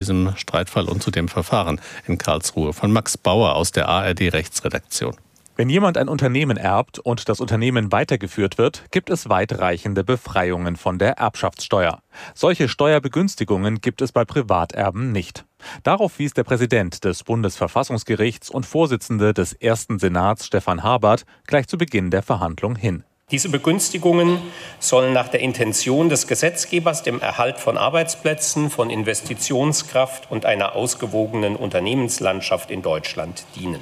diesem Streitfall und zu dem Verfahren in Karlsruhe von Max Bauer aus der ARD-Rechtsredaktion. Wenn jemand ein Unternehmen erbt und das Unternehmen weitergeführt wird, gibt es weitreichende Befreiungen von der Erbschaftssteuer. Solche Steuerbegünstigungen gibt es bei Privaterben nicht. Darauf wies der Präsident des Bundesverfassungsgerichts und Vorsitzende des ersten Senats, Stefan Habert, gleich zu Beginn der Verhandlung hin. Diese Begünstigungen sollen nach der Intention des Gesetzgebers dem Erhalt von Arbeitsplätzen, von Investitionskraft und einer ausgewogenen Unternehmenslandschaft in Deutschland dienen.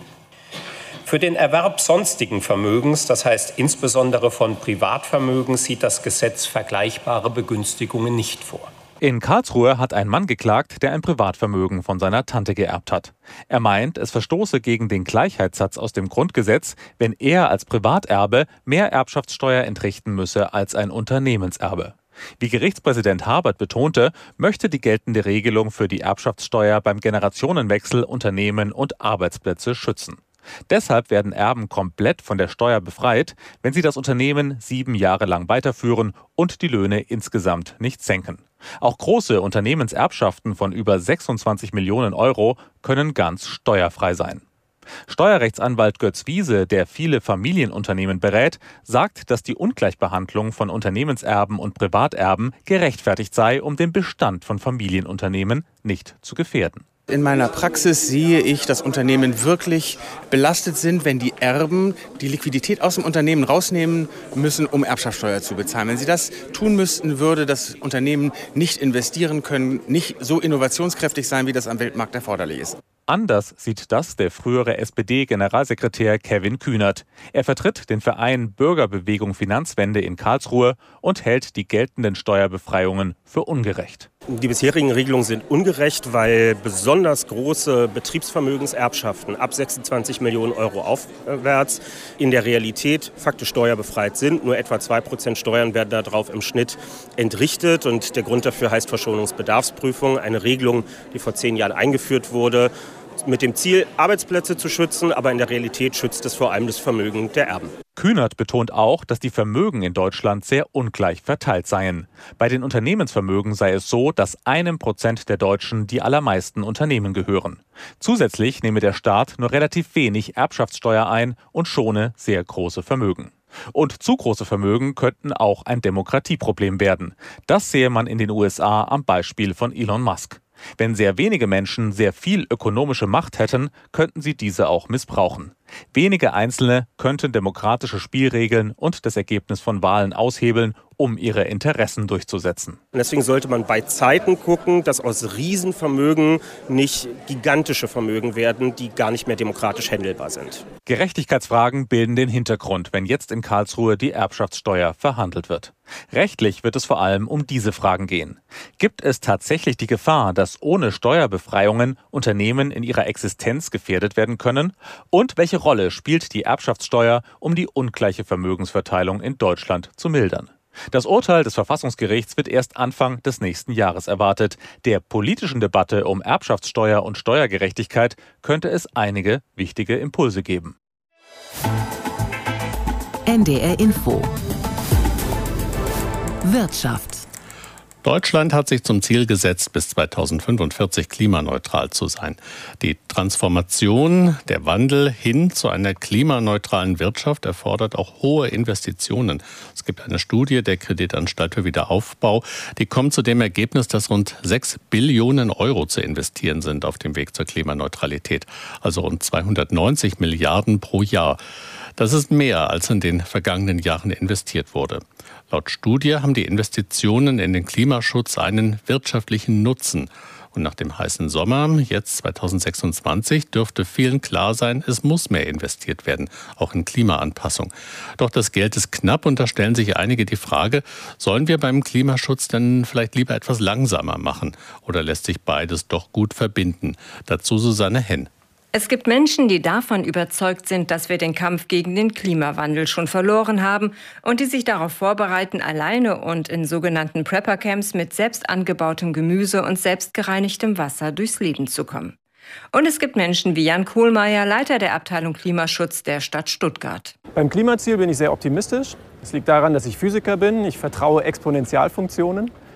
Für den Erwerb sonstigen Vermögens, das heißt insbesondere von Privatvermögen, sieht das Gesetz vergleichbare Begünstigungen nicht vor. In Karlsruhe hat ein Mann geklagt, der ein Privatvermögen von seiner Tante geerbt hat. Er meint, es verstoße gegen den Gleichheitssatz aus dem Grundgesetz, wenn er als Privaterbe mehr Erbschaftssteuer entrichten müsse als ein Unternehmenserbe. Wie Gerichtspräsident Habert betonte, möchte die geltende Regelung für die Erbschaftssteuer beim Generationenwechsel Unternehmen und Arbeitsplätze schützen. Deshalb werden Erben komplett von der Steuer befreit, wenn sie das Unternehmen 7 Jahre lang weiterführen und die Löhne insgesamt nicht senken. Auch große Unternehmenserbschaften von über 26 Millionen Euro können ganz steuerfrei sein. Steuerrechtsanwalt Götz Wiese, der viele Familienunternehmen berät, sagt, dass die Ungleichbehandlung von Unternehmenserben und Privaterben gerechtfertigt sei, um den Bestand von Familienunternehmen nicht zu gefährden. In meiner Praxis sehe ich, dass Unternehmen wirklich belastet sind, wenn die Erben die Liquidität aus dem Unternehmen rausnehmen müssen, um Erbschaftssteuer zu bezahlen. Wenn sie das tun müssten, würde das Unternehmen nicht investieren können, nicht so innovationskräftig sein, wie das am Weltmarkt erforderlich ist. Anders sieht das der frühere SPD-Generalsekretär Kevin Kühnert. Er vertritt den Verein Bürgerbewegung Finanzwende in Karlsruhe und hält die geltenden Steuerbefreiungen für ungerecht. Die bisherigen Regelungen sind ungerecht, weil besonders große Betriebsvermögenserbschaften ab 26 Millionen Euro aufwärts in der Realität faktisch steuerbefreit sind. Nur etwa 2% Steuern werden darauf im Schnitt entrichtet. Und der Grund dafür heißt Verschonungsbedarfsprüfung, eine Regelung, die vor 10 Jahren eingeführt wurde, mit dem Ziel, Arbeitsplätze zu schützen, aber in der Realität schützt es vor allem das Vermögen der Erben. Kühnert betont auch, dass die Vermögen in Deutschland sehr ungleich verteilt seien. Bei den Unternehmensvermögen sei es so, dass 1% der Deutschen die allermeisten Unternehmen gehören. Zusätzlich nehme der Staat nur relativ wenig Erbschaftssteuer ein und schone sehr große Vermögen. Und zu große Vermögen könnten auch ein Demokratieproblem werden. Das sehe man in den USA am Beispiel von Elon Musk. Wenn sehr wenige Menschen sehr viel ökonomische Macht hätten, könnten sie diese auch missbrauchen. Wenige Einzelne könnten demokratische Spielregeln und das Ergebnis von Wahlen aushebeln, um ihre Interessen durchzusetzen. Und deswegen sollte man bei Zeiten gucken, dass aus Riesenvermögen nicht gigantische Vermögen werden, die gar nicht mehr demokratisch handelbar sind. Gerechtigkeitsfragen bilden den Hintergrund, wenn jetzt in Karlsruhe die Erbschaftssteuer verhandelt wird. Rechtlich wird es vor allem um diese Fragen gehen. Gibt es tatsächlich die Gefahr, dass ohne Steuerbefreiungen Unternehmen in ihrer Existenz gefährdet werden können? Und welche Rolle spielt die Erbschaftssteuer, um die ungleiche Vermögensverteilung in Deutschland zu mildern? Das Urteil des Verfassungsgerichts wird erst Anfang des nächsten Jahres erwartet. Der politischen Debatte um Erbschaftssteuer und Steuergerechtigkeit könnte es einige wichtige Impulse geben. NDR Info Wirtschaft. Deutschland hat sich zum Ziel gesetzt, bis 2045 klimaneutral zu sein. Die Transformation, der Wandel hin zu einer klimaneutralen Wirtschaft erfordert auch hohe Investitionen. Es gibt eine Studie der Kreditanstalt für Wiederaufbau, die kommt zu dem Ergebnis, dass rund 6 Billionen Euro zu investieren sind auf dem Weg zur Klimaneutralität. Also rund 290 Milliarden pro Jahr. Das ist mehr, als in den vergangenen Jahren investiert wurde. Laut Studie haben die Investitionen in den Klimaschutz einen wirtschaftlichen Nutzen. Und nach dem heißen Sommer, jetzt 2026, dürfte vielen klar sein, es muss mehr investiert werden, auch in Klimaanpassung. Doch das Geld ist knapp und da stellen sich einige die Frage, sollen wir beim Klimaschutz denn vielleicht lieber etwas langsamer machen? Oder lässt sich beides doch gut verbinden? Dazu Susanne Henn. Es gibt Menschen, die davon überzeugt sind, dass wir den Kampf gegen den Klimawandel schon verloren haben und die sich darauf vorbereiten, alleine und in sogenannten Prepper-Camps mit selbst angebautem Gemüse und selbst gereinigtem Wasser durchs Leben zu kommen. Und es gibt Menschen wie Jan Kohlmeier, Leiter der Abteilung Klimaschutz der Stadt Stuttgart. Beim Klimaziel bin ich sehr optimistisch. Es liegt daran, dass ich Physiker bin. Ich vertraue Exponentialfunktionen.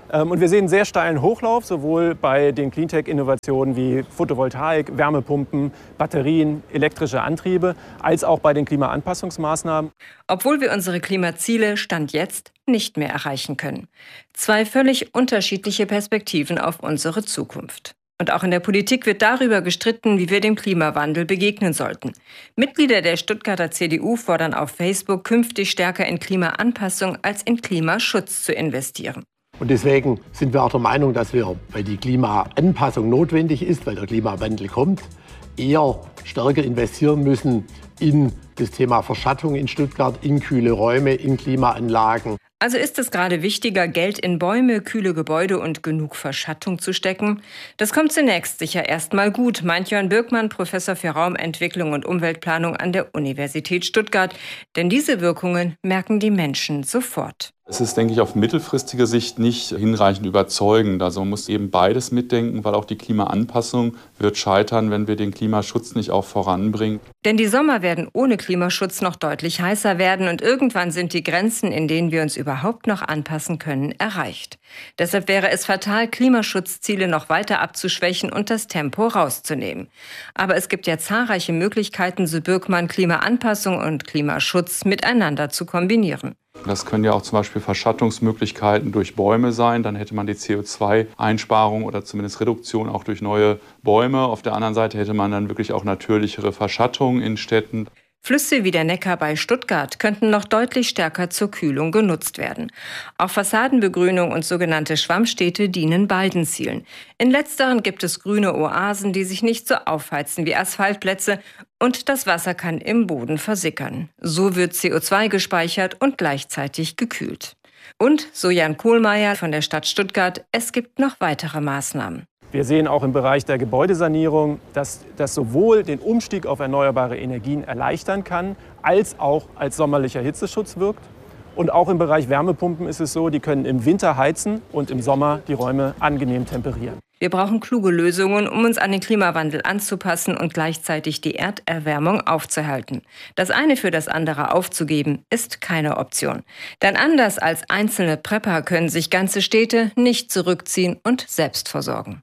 Und wir sehen einen sehr steilen Hochlauf, sowohl bei den Cleantech-Innovationen wie Photovoltaik, Wärmepumpen, Batterien, elektrische Antriebe, als auch bei den Klimaanpassungsmaßnahmen. Obwohl wir unsere Klimaziele Stand jetzt nicht mehr erreichen können. 2 völlig unterschiedliche Perspektiven auf unsere Zukunft. Und auch in der Politik wird darüber gestritten, wie wir dem Klimawandel begegnen sollten. Mitglieder der Stuttgarter CDU fordern auf Facebook, künftig stärker in Klimaanpassung als in Klimaschutz zu investieren. Und deswegen sind wir auch der Meinung, dass wir, weil die Klimaanpassung notwendig ist, weil der Klimawandel kommt, eher stärker investieren müssen in das Thema Verschattung in Stuttgart, in kühle Räume, in Klimaanlagen. Also ist es gerade wichtiger, Geld in Bäume, kühle Gebäude und genug Verschattung zu stecken? Das kommt zunächst sicher erstmal gut, meint Jörn Birkmann, Professor für Raumentwicklung und Umweltplanung an der Universität Stuttgart. Denn diese Wirkungen merken die Menschen sofort. Es ist, denke ich, auf mittelfristige Sicht nicht hinreichend überzeugend. Also man muss eben beides mitdenken, weil auch die Klimaanpassung wird scheitern, wenn wir den Klimaschutz nicht auch voranbringen. Denn die Sommer werden ohne Klimaschutz noch deutlich heißer werden und irgendwann sind die Grenzen, in denen wir uns überhaupt noch anpassen können, erreicht. Deshalb wäre es fatal, Klimaschutzziele noch weiter abzuschwächen und das Tempo rauszunehmen. Aber es gibt ja zahlreiche Möglichkeiten, so Birkmann, Klimaanpassung und Klimaschutz miteinander zu kombinieren. Das können ja auch zum Beispiel Verschattungsmöglichkeiten durch Bäume sein. Dann hätte man die CO2-Einsparung oder zumindest Reduktion auch durch neue Bäume. Auf der anderen Seite hätte man dann wirklich auch natürlichere Verschattung in Städten. Flüsse wie der Neckar bei Stuttgart könnten noch deutlich stärker zur Kühlung genutzt werden. Auch Fassadenbegrünung und sogenannte Schwammstädte dienen beiden Zielen. In letzteren gibt es grüne Oasen, die sich nicht so aufheizen wie Asphaltplätze und das Wasser kann im Boden versickern. So wird CO2 gespeichert und gleichzeitig gekühlt. Und, so Jan Kohlmeier von der Stadt Stuttgart, es gibt noch weitere Maßnahmen. Wir sehen auch im Bereich der Gebäudesanierung, dass das sowohl den Umstieg auf erneuerbare Energien erleichtern kann, als auch als sommerlicher Hitzeschutz wirkt. Und auch im Bereich Wärmepumpen ist es so, die können im Winter heizen und im Sommer die Räume angenehm temperieren. Wir brauchen kluge Lösungen, um uns an den Klimawandel anzupassen und gleichzeitig die Erderwärmung aufzuhalten. Das eine für das andere aufzugeben, ist keine Option. Denn anders als einzelne Prepper können sich ganze Städte nicht zurückziehen und selbst versorgen.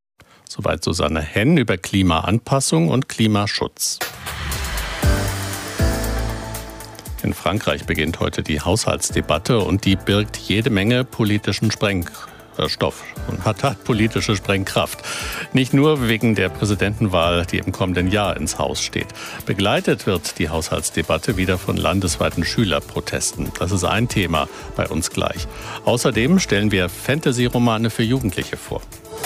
Soweit Susanne Henn über Klimaanpassung und Klimaschutz. In Frankreich beginnt heute die Haushaltsdebatte und die birgt jede Menge politischen Sprengstoff und hat politische Sprengkraft. Nicht nur wegen der Präsidentenwahl, die im kommenden Jahr ins Haus steht. Begleitet wird die Haushaltsdebatte wieder von landesweiten Schülerprotesten. Das ist ein Thema bei uns gleich. Außerdem stellen wir Fantasy-Romane für Jugendliche vor.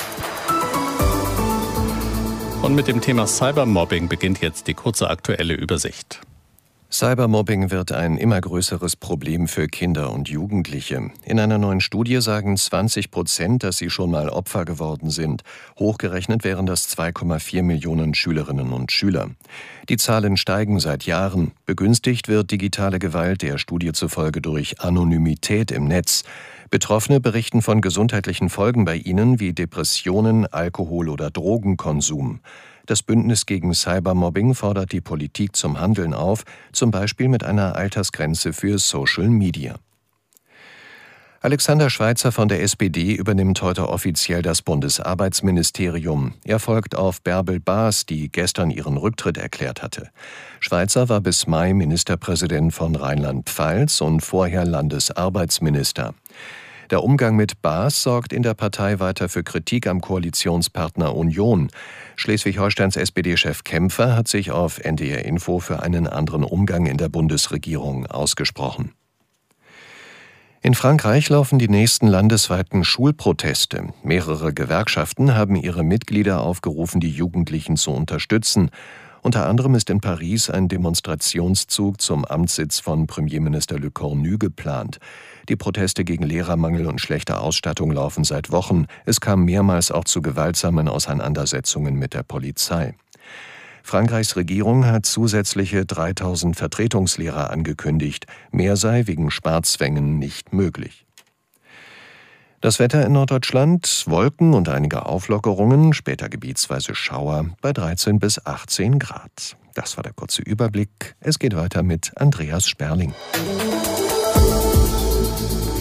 Und mit dem Thema Cybermobbing beginnt jetzt die kurze aktuelle Übersicht. Cybermobbing wird ein immer größeres Problem für Kinder und Jugendliche. In einer neuen Studie sagen 20%, dass sie schon mal Opfer geworden sind. Hochgerechnet wären das 2,4 Millionen Schülerinnen und Schüler. Die Zahlen steigen seit Jahren. Begünstigt wird digitale Gewalt der Studie zufolge durch Anonymität im Netz. Betroffene berichten von gesundheitlichen Folgen bei ihnen wie Depressionen, Alkohol- oder Drogenkonsum. Das Bündnis gegen Cybermobbing fordert die Politik zum Handeln auf, zum Beispiel mit einer Altersgrenze für Social Media. Alexander Schweitzer von der SPD übernimmt heute offiziell das Bundesarbeitsministerium. Er folgt auf Bärbel Baas, die gestern ihren Rücktritt erklärt hatte. Schweitzer war bis Mai Ministerpräsident von Rheinland-Pfalz und vorher Landesarbeitsminister. Der Umgang mit Baas sorgt in der Partei weiter für Kritik am Koalitionspartner Union. Schleswig-Holsteins SPD-Chef Kämpfer hat sich auf NDR Info für einen anderen Umgang in der Bundesregierung ausgesprochen. In Frankreich laufen die nächsten landesweiten Schulproteste. Mehrere Gewerkschaften haben ihre Mitglieder aufgerufen, die Jugendlichen zu unterstützen. Unter anderem ist in Paris ein Demonstrationszug zum Amtssitz von Premierminister Le Cornu geplant. Die Proteste gegen Lehrermangel und schlechte Ausstattung laufen seit Wochen. Es kam mehrmals auch zu gewaltsamen Auseinandersetzungen mit der Polizei. Frankreichs Regierung hat zusätzliche 3000 Vertretungslehrer angekündigt. Mehr sei wegen Sparzwängen nicht möglich. Das Wetter in Norddeutschland, Wolken und einige Auflockerungen, später gebietsweise Schauer bei 13 bis 18 Grad. Das war der kurze Überblick. Es geht weiter mit Andreas Sperling.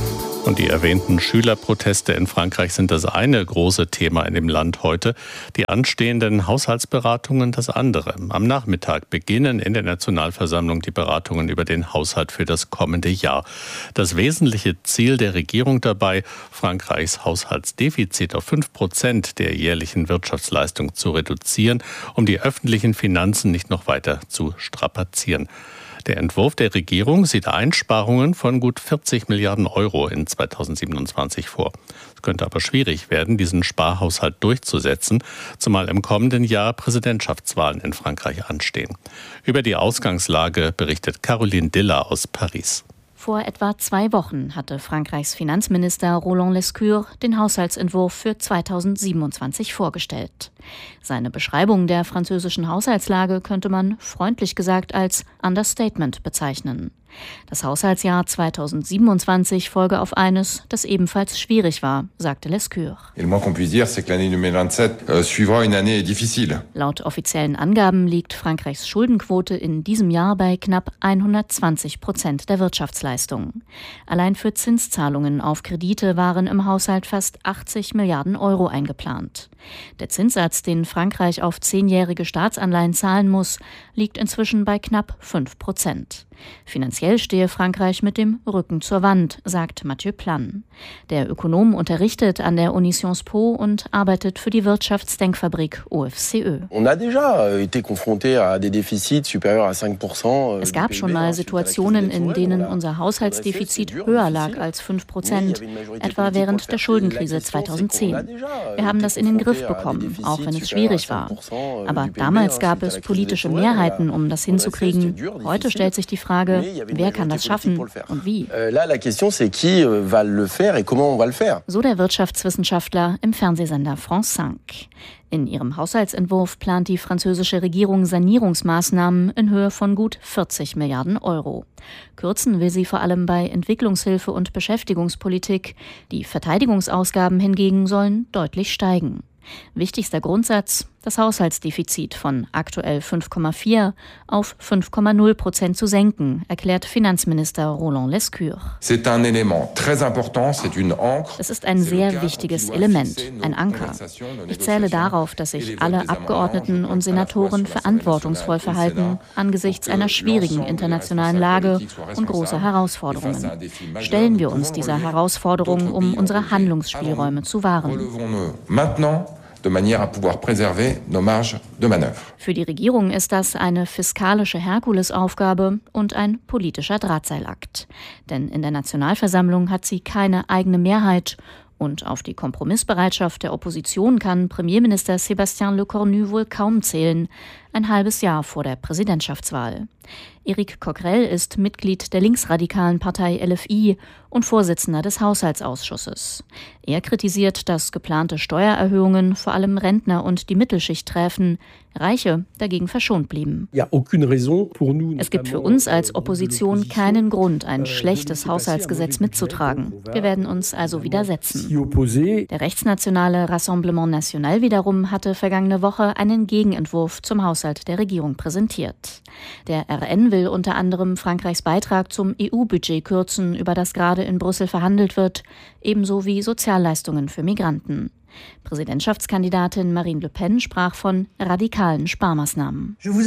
Und die erwähnten Schülerproteste in Frankreich sind das eine große Thema in dem Land heute. Die anstehenden Haushaltsberatungen das andere. Am Nachmittag beginnen in der Nationalversammlung die Beratungen über den Haushalt für das kommende Jahr. Das wesentliche Ziel der Regierung dabei, Frankreichs Haushaltsdefizit auf 5% der jährlichen Wirtschaftsleistung zu reduzieren, um die öffentlichen Finanzen nicht noch weiter zu strapazieren. Der Entwurf der Regierung sieht Einsparungen von gut 40 Milliarden Euro in 2027 vor. Es könnte aber schwierig werden, diesen Sparhaushalt durchzusetzen, zumal im kommenden Jahr Präsidentschaftswahlen in Frankreich anstehen. Über die Ausgangslage berichtet Caroline Diller aus Paris. Vor etwa 2 Wochen hatte Frankreichs Finanzminister Roland Lescure den Haushaltsentwurf für 2027 vorgestellt. Seine Beschreibung der französischen Haushaltslage könnte man freundlich gesagt als Understatement bezeichnen. Das Haushaltsjahr 2027 folge auf eines, das ebenfalls schwierig war, sagte Lescure. Laut offiziellen Angaben liegt Frankreichs Schuldenquote in diesem Jahr bei knapp 120% der Wirtschaftsleistung. Allein für Zinszahlungen auf Kredite waren im Haushalt fast 80 Milliarden Euro eingeplant. Der Zinssatz, den Frankreich auf 10-jährige Staatsanleihen zahlen muss, liegt inzwischen bei knapp 5%. Finanziell stehe Frankreich mit dem Rücken zur Wand, sagt Mathieu Plan. Der Ökonom unterrichtet an der Uni Sciences Po und arbeitet für die Wirtschaftsdenkfabrik OFCE. Es gab schon mal Situationen, in denen unser Haushaltsdefizit höher lag als 5%, etwa während der Schuldenkrise 2010. Wir haben das in den Griff bekommen, auch wenn es schwierig war. Aber damals gab es politische Mehrheiten, um das hinzukriegen. Heute stellt sich die Frage, wer kann das schaffen und wie? So der Wirtschaftswissenschaftler im Fernsehsender France 5. In ihrem Haushaltsentwurf plant die französische Regierung Sanierungsmaßnahmen in Höhe von gut 40 Milliarden Euro. Kürzen will sie vor allem bei Entwicklungshilfe und Beschäftigungspolitik. Die Verteidigungsausgaben hingegen sollen deutlich steigen. Wichtigster Grundsatz, das Haushaltsdefizit von aktuell 5,4 auf 5,0% zu senken, erklärt Finanzminister Roland Lescure. Es ist ein sehr wichtiges Element, ein Anker. Ich zähle darauf, dass sich alle Abgeordneten und Senatoren verantwortungsvoll verhalten angesichts einer schwierigen internationalen Lage und großer Herausforderungen. Stellen wir uns dieser Herausforderung, um unsere Handlungsspielräume zu wahren. Für die Regierung ist das eine fiskalische Herkulesaufgabe und ein politischer Drahtseilakt. Denn in der Nationalversammlung hat sie keine eigene Mehrheit. Und auf die Kompromissbereitschaft der Opposition kann Premierminister Sébastien Lecornu wohl kaum zählen, ein halbes Jahr vor der Präsidentschaftswahl. Éric Coquerel ist Mitglied der linksradikalen Partei LFI und Vorsitzender des Haushaltsausschusses. Er kritisiert, dass geplante Steuererhöhungen vor allem Rentner und die Mittelschicht treffen, Reiche dagegen verschont blieben. Es gibt für uns als Opposition keinen Grund, ein schlechtes Haushaltsgesetz mitzutragen. Wir werden uns also widersetzen. Der rechtsnationale Rassemblement National wiederum hatte vergangene Woche einen Gegenentwurf zum Haushalt der Regierung präsentiert. Der RN will unter anderem Frankreichs Beitrag zum EU-Budget kürzen, über das gerade in Brüssel verhandelt wird, ebenso wie Sozialleistungen für Migranten. Präsidentschaftskandidatin Marine Le Pen sprach von radikalen Sparmaßnahmen. Wir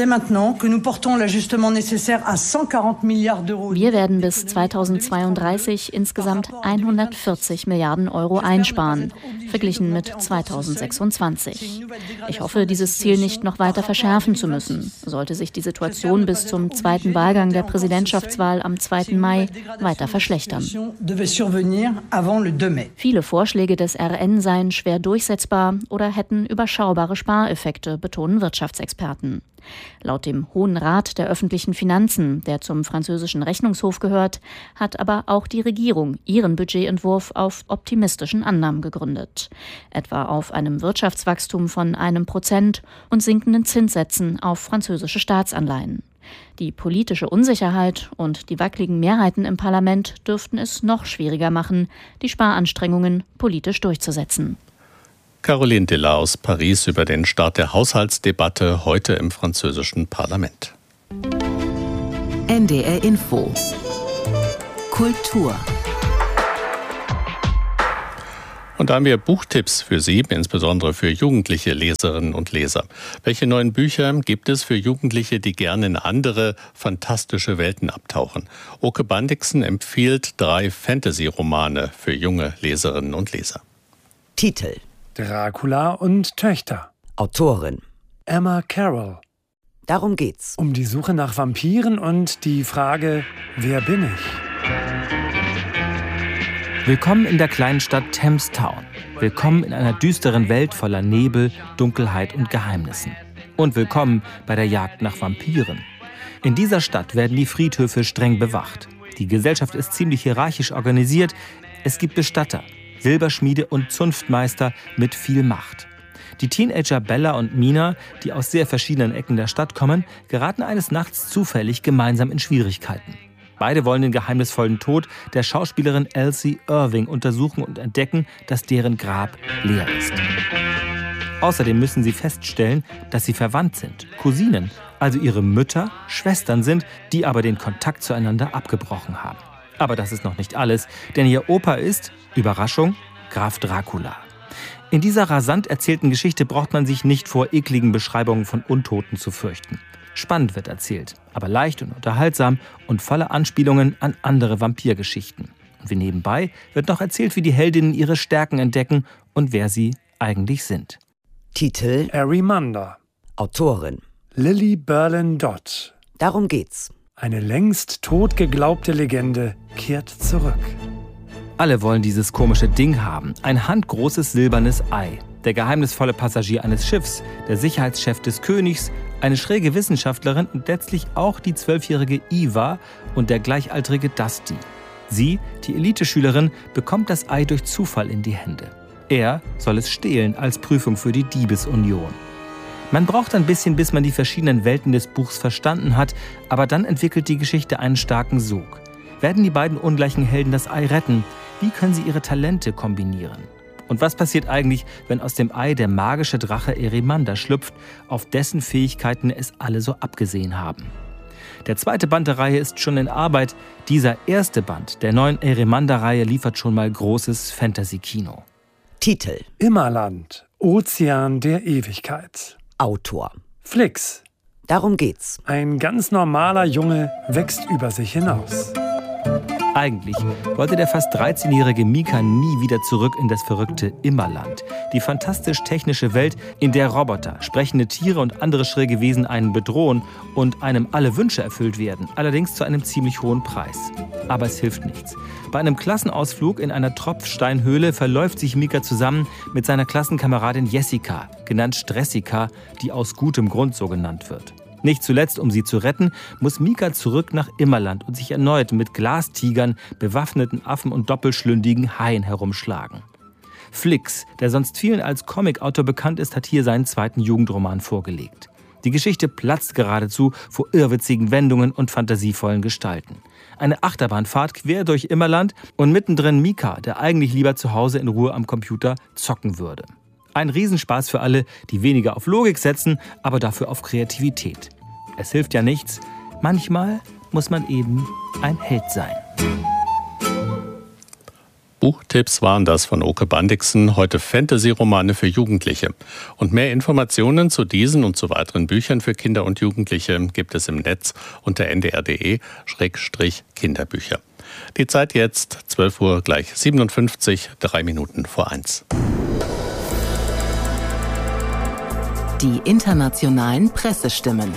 werden bis 2032 insgesamt 140 Milliarden Euro einsparen, verglichen mit 2026. Ich hoffe, dieses Ziel nicht noch weiter verschärfen zu müssen, sollte sich die Situation bis zum zweiten Wahlgang der Präsidentschaftswahl am 2. Mai weiter verschlechtern. Viele Vorschläge des RN seien schwer durchsetzbar oder hätten überschaubare Spareffekte, betonen Wirtschaftsexperten. Laut dem Hohen Rat der öffentlichen Finanzen, der zum französischen Rechnungshof gehört, hat aber auch die Regierung ihren Budgetentwurf auf optimistischen Annahmen gegründet. Etwa auf einem Wirtschaftswachstum von 1% und sinkenden Zinssätzen auf französische Staatsanleihen. Die politische Unsicherheit und die wackeligen Mehrheiten im Parlament dürften es noch schwieriger machen, die Sparanstrengungen politisch durchzusetzen. Caroline Diller aus Paris über den Start der Haushaltsdebatte heute im französischen Parlament. NDR Info Kultur Und da haben wir Buchtipps für Sie, insbesondere für jugendliche Leserinnen und Leser. Welche neuen Bücher gibt es für Jugendliche, die gerne in andere fantastische Welten abtauchen? Oke Bandixen empfiehlt 3 Fantasy-Romane für junge Leserinnen und Leser. Titel: Dracula und Töchter. Autorin: Emma Carroll. Darum geht's. Um die Suche nach Vampiren und die Frage, wer bin ich? Willkommen in der kleinen Stadt Thames Town. Willkommen in einer düsteren Welt voller Nebel, Dunkelheit und Geheimnissen. Und willkommen bei der Jagd nach Vampiren. In dieser Stadt werden die Friedhöfe streng bewacht. Die Gesellschaft ist ziemlich hierarchisch organisiert. Es gibt Bestatter, Silberschmiede und Zunftmeister mit viel Macht. Die Teenager Bella und Mina, die aus sehr verschiedenen Ecken der Stadt kommen, geraten eines Nachts zufällig gemeinsam in Schwierigkeiten. Beide wollen den geheimnisvollen Tod der Schauspielerin Elsie Irving untersuchen und entdecken, dass deren Grab leer ist. Außerdem müssen sie feststellen, dass sie verwandt sind, Cousinen, also ihre Mütter, Schwestern sind, die aber den Kontakt zueinander abgebrochen haben. Aber das ist noch nicht alles, denn ihr Opa ist, Überraschung, Graf Dracula. In dieser rasant erzählten Geschichte braucht man sich nicht vor ekligen Beschreibungen von Untoten zu fürchten. Spannend wird erzählt, aber leicht und unterhaltsam und voller Anspielungen an andere Vampirgeschichten. Und wie nebenbei wird noch erzählt, wie die Heldinnen ihre Stärken entdecken und wer sie eigentlich sind. Titel: Arimander. Autorin: Lily Berlin Dodd. Darum geht's. Eine längst tot geglaubte Legende kehrt zurück. Alle wollen dieses komische Ding haben, ein handgroßes silbernes Ei. Der geheimnisvolle Passagier eines Schiffs, der Sicherheitschef des Königs, eine schräge Wissenschaftlerin und letztlich auch die 12-jährige Eva und der gleichaltrige Dusty. Sie, die Eliteschülerin, bekommt das Ei durch Zufall in die Hände. Er soll es stehlen als Prüfung für die Diebesunion. Man braucht ein bisschen, bis man die verschiedenen Welten des Buchs verstanden hat, aber dann entwickelt die Geschichte einen starken Sog. Werden die beiden ungleichen Helden das Ei retten? Wie können sie ihre Talente kombinieren? Und was passiert eigentlich, wenn aus dem Ei der magische Drache Arimander schlüpft, auf dessen Fähigkeiten es alle so abgesehen haben? Der 2. Band der Reihe ist schon in Arbeit. Dieser 1. Band der neuen Arimander-Reihe liefert schon mal großes Fantasy-Kino. Titel: Immerland, Ozean der Ewigkeit. Autor: Flix. Darum geht's. Ein ganz normaler Junge wächst über sich hinaus. Eigentlich wollte der fast 13-jährige Mika nie wieder zurück in das verrückte Immerland. Die fantastisch-technische Welt, in der Roboter, sprechende Tiere und andere schräge Wesen einen bedrohen und einem alle Wünsche erfüllt werden, allerdings zu einem ziemlich hohen Preis. Aber es hilft nichts. Bei einem Klassenausflug in einer Tropfsteinhöhle verläuft sich Mika zusammen mit seiner Klassenkameradin Jessica, genannt Stressika, die aus gutem Grund so genannt wird. Nicht zuletzt, um sie zu retten, muss Mika zurück nach Immerland und sich erneut mit Glastigern, bewaffneten Affen und doppelschlündigen Haien herumschlagen. Flix, der sonst vielen als Comicautor bekannt ist, hat hier seinen 2. Jugendroman vorgelegt. Die Geschichte platzt geradezu vor irrwitzigen Wendungen und fantasievollen Gestalten. Eine Achterbahnfahrt quer durch Immerland und mittendrin Mika, der eigentlich lieber zu Hause in Ruhe am Computer zocken würde. Ein Riesenspaß für alle, die weniger auf Logik setzen, aber dafür auf Kreativität. Es hilft ja nichts. Manchmal muss man eben ein Held sein. Buchtipps waren das von Oke Bandixen, heute Fantasy-Romane für Jugendliche. Und mehr Informationen zu diesen und zu weiteren Büchern für Kinder und Jugendliche gibt es im Netz unter ndr.de/Kinderbücher. Die Zeit jetzt 12 Uhr gleich 57, 3 Minuten vor 1. Die internationalen Pressestimmen.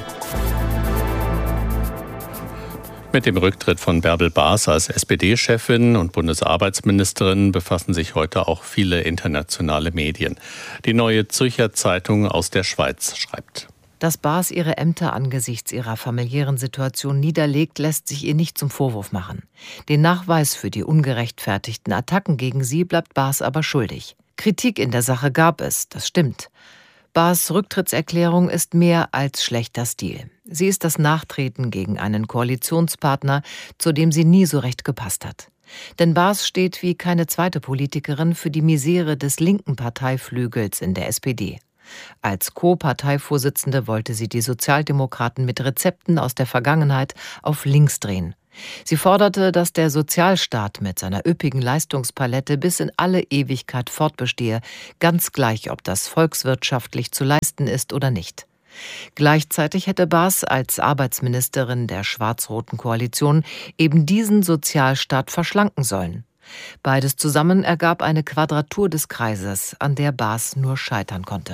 Mit dem Rücktritt von Bärbel Baas als SPD-Chefin und Bundesarbeitsministerin befassen sich heute auch viele internationale Medien. Die Neue Zürcher Zeitung aus der Schweiz schreibt: Dass Baas ihre Ämter angesichts ihrer familiären Situation niederlegt, lässt sich ihr nicht zum Vorwurf machen. Den Nachweis für die ungerechtfertigten Attacken gegen sie bleibt Baas aber schuldig. Kritik in der Sache gab es, das stimmt. Baas' Rücktrittserklärung ist mehr als schlechter Stil. Sie ist das Nachtreten gegen einen Koalitionspartner, zu dem sie nie so recht gepasst hat. Denn Baas steht wie keine zweite Politikerin für die Misere des linken Parteiflügels in der SPD. Als Co-Parteivorsitzende wollte sie die Sozialdemokraten mit Rezepten aus der Vergangenheit auf links drehen. Sie forderte, dass der Sozialstaat mit seiner üppigen Leistungspalette bis in alle Ewigkeit fortbestehe, ganz gleich, ob das volkswirtschaftlich zu leisten ist oder nicht. Gleichzeitig hätte Baas als Arbeitsministerin der schwarz-roten Koalition eben diesen Sozialstaat verschlanken sollen. Beides zusammen ergab eine Quadratur des Kreises, an der Baas nur scheitern konnte.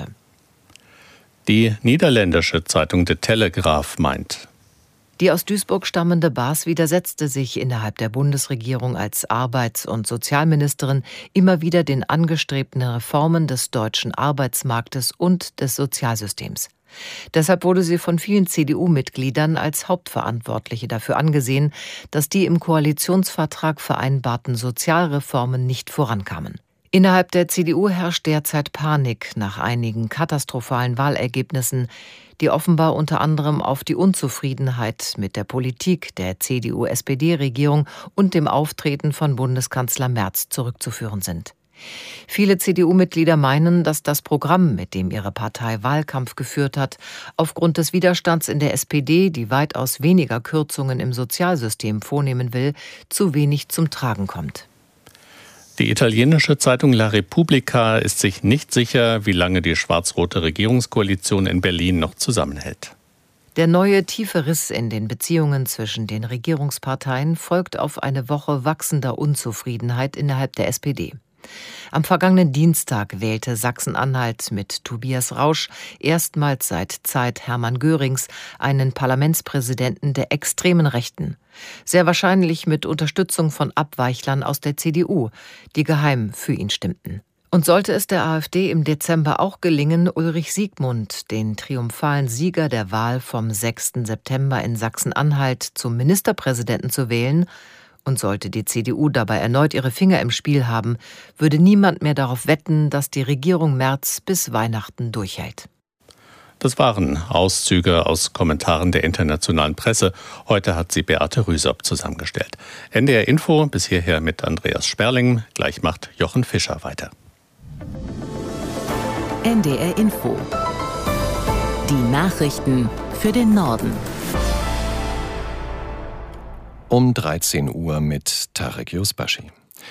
Die niederländische Zeitung De Telegraaf meint: Die aus Duisburg stammende Baas widersetzte sich innerhalb der Bundesregierung als Arbeits- und Sozialministerin immer wieder den angestrebten Reformen des deutschen Arbeitsmarktes und des Sozialsystems. Deshalb wurde sie von vielen CDU-Mitgliedern als Hauptverantwortliche dafür angesehen, dass die im Koalitionsvertrag vereinbarten Sozialreformen nicht vorankamen. Innerhalb der CDU herrscht derzeit Panik nach einigen katastrophalen Wahlergebnissen, die offenbar unter anderem auf die Unzufriedenheit mit der Politik der CDU-SPD-Regierung und dem Auftreten von Bundeskanzler Merz zurückzuführen sind. Viele CDU-Mitglieder meinen, dass das Programm, mit dem ihre Partei Wahlkampf geführt hat, aufgrund des Widerstands in der SPD, die weitaus weniger Kürzungen im Sozialsystem vornehmen will, zu wenig zum Tragen kommt. Die italienische Zeitung La Repubblica ist sich nicht sicher, wie lange die schwarz-rote Regierungskoalition in Berlin noch zusammenhält. Der neue tiefe Riss in den Beziehungen zwischen den Regierungsparteien folgt auf eine Woche wachsender Unzufriedenheit innerhalb der SPD. Am vergangenen Dienstag wählte Sachsen-Anhalt mit Tobias Rausch erstmals seit Zeit Hermann Görings einen Parlamentspräsidenten der extremen Rechten. Sehr wahrscheinlich mit Unterstützung von Abweichlern aus der CDU, die geheim für ihn stimmten. Und sollte es der AfD im Dezember auch gelingen, Ulrich Siegmund, den triumphalen Sieger der Wahl vom 6. September in Sachsen-Anhalt, zum Ministerpräsidenten zu wählen, und sollte die CDU dabei erneut ihre Finger im Spiel haben, würde niemand mehr darauf wetten, dass die Regierung Merz bis Weihnachten durchhält. Das waren Auszüge aus Kommentaren der internationalen Presse. Heute hat sie Beate Rüsop zusammengestellt. NDR Info bis hierher mit Andreas Sperling. Gleich macht Jochen Fischer weiter. NDR Info. Die Nachrichten für den Norden. Um 13 Uhr mit Tarek Yusbashi.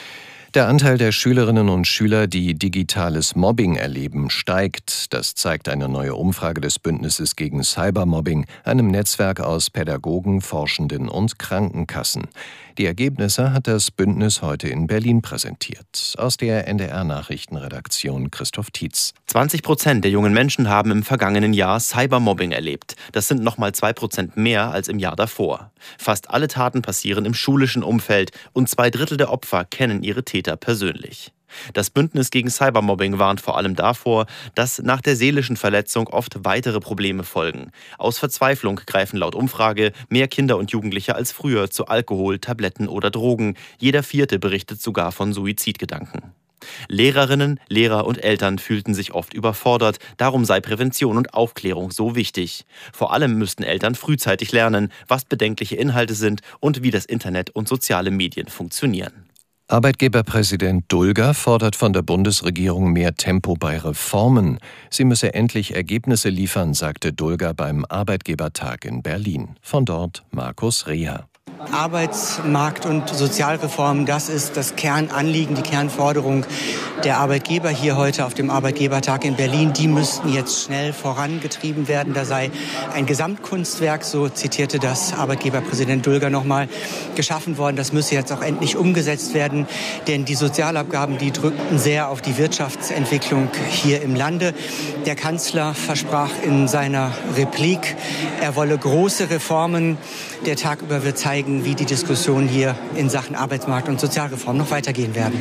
Der Anteil der Schülerinnen und Schüler, die digitales Mobbing erleben, steigt. Das zeigt eine neue Umfrage des Bündnisses gegen Cybermobbing, einem Netzwerk aus Pädagogen, Forschenden und Krankenkassen. Die Ergebnisse hat das Bündnis heute in Berlin präsentiert. Aus der NDR-Nachrichtenredaktion Christoph Tietz. 20% der jungen Menschen haben im vergangenen Jahr Cybermobbing erlebt. Das sind nochmal 2% mehr als im Jahr davor. Fast alle Taten passieren im schulischen Umfeld und 2/3 der Opfer kennen ihre Täter persönlich. Das Bündnis gegen Cybermobbing warnt vor allem davor, dass nach der seelischen Verletzung oft weitere Probleme folgen. Aus Verzweiflung greifen laut Umfrage mehr Kinder und Jugendliche als früher zu Alkohol, Tabletten oder Drogen. Jeder Vierte berichtet sogar von Suizidgedanken. Lehrerinnen, Lehrer und Eltern fühlten sich oft überfordert, darum sei Prävention und Aufklärung so wichtig. Vor allem müssten Eltern frühzeitig lernen, was bedenkliche Inhalte sind und wie das Internet und soziale Medien funktionieren. Arbeitgeberpräsident Dulger fordert von der Bundesregierung mehr Tempo bei Reformen. Sie müsse endlich Ergebnisse liefern, sagte Dulger beim Arbeitgebertag in Berlin. Von dort Markus Reher. Arbeitsmarkt- und Sozialreform, das ist das Kernanliegen, die Kernforderung der Arbeitgeber hier heute auf dem Arbeitgebertag in Berlin. Die müssten jetzt schnell vorangetrieben werden. Da sei ein Gesamtkunstwerk, so zitierte das Arbeitgeberpräsident Dulger nochmal, geschaffen worden. Das müsse jetzt auch endlich umgesetzt werden, denn die Sozialabgaben, die drückten sehr auf die Wirtschaftsentwicklung hier im Lande. Der Kanzler versprach in seiner Replik, er wolle große Reformen. Der Tag über wird zeigen, wie die Diskussionen hier in Sachen Arbeitsmarkt- und Sozialreform noch weitergehen werden.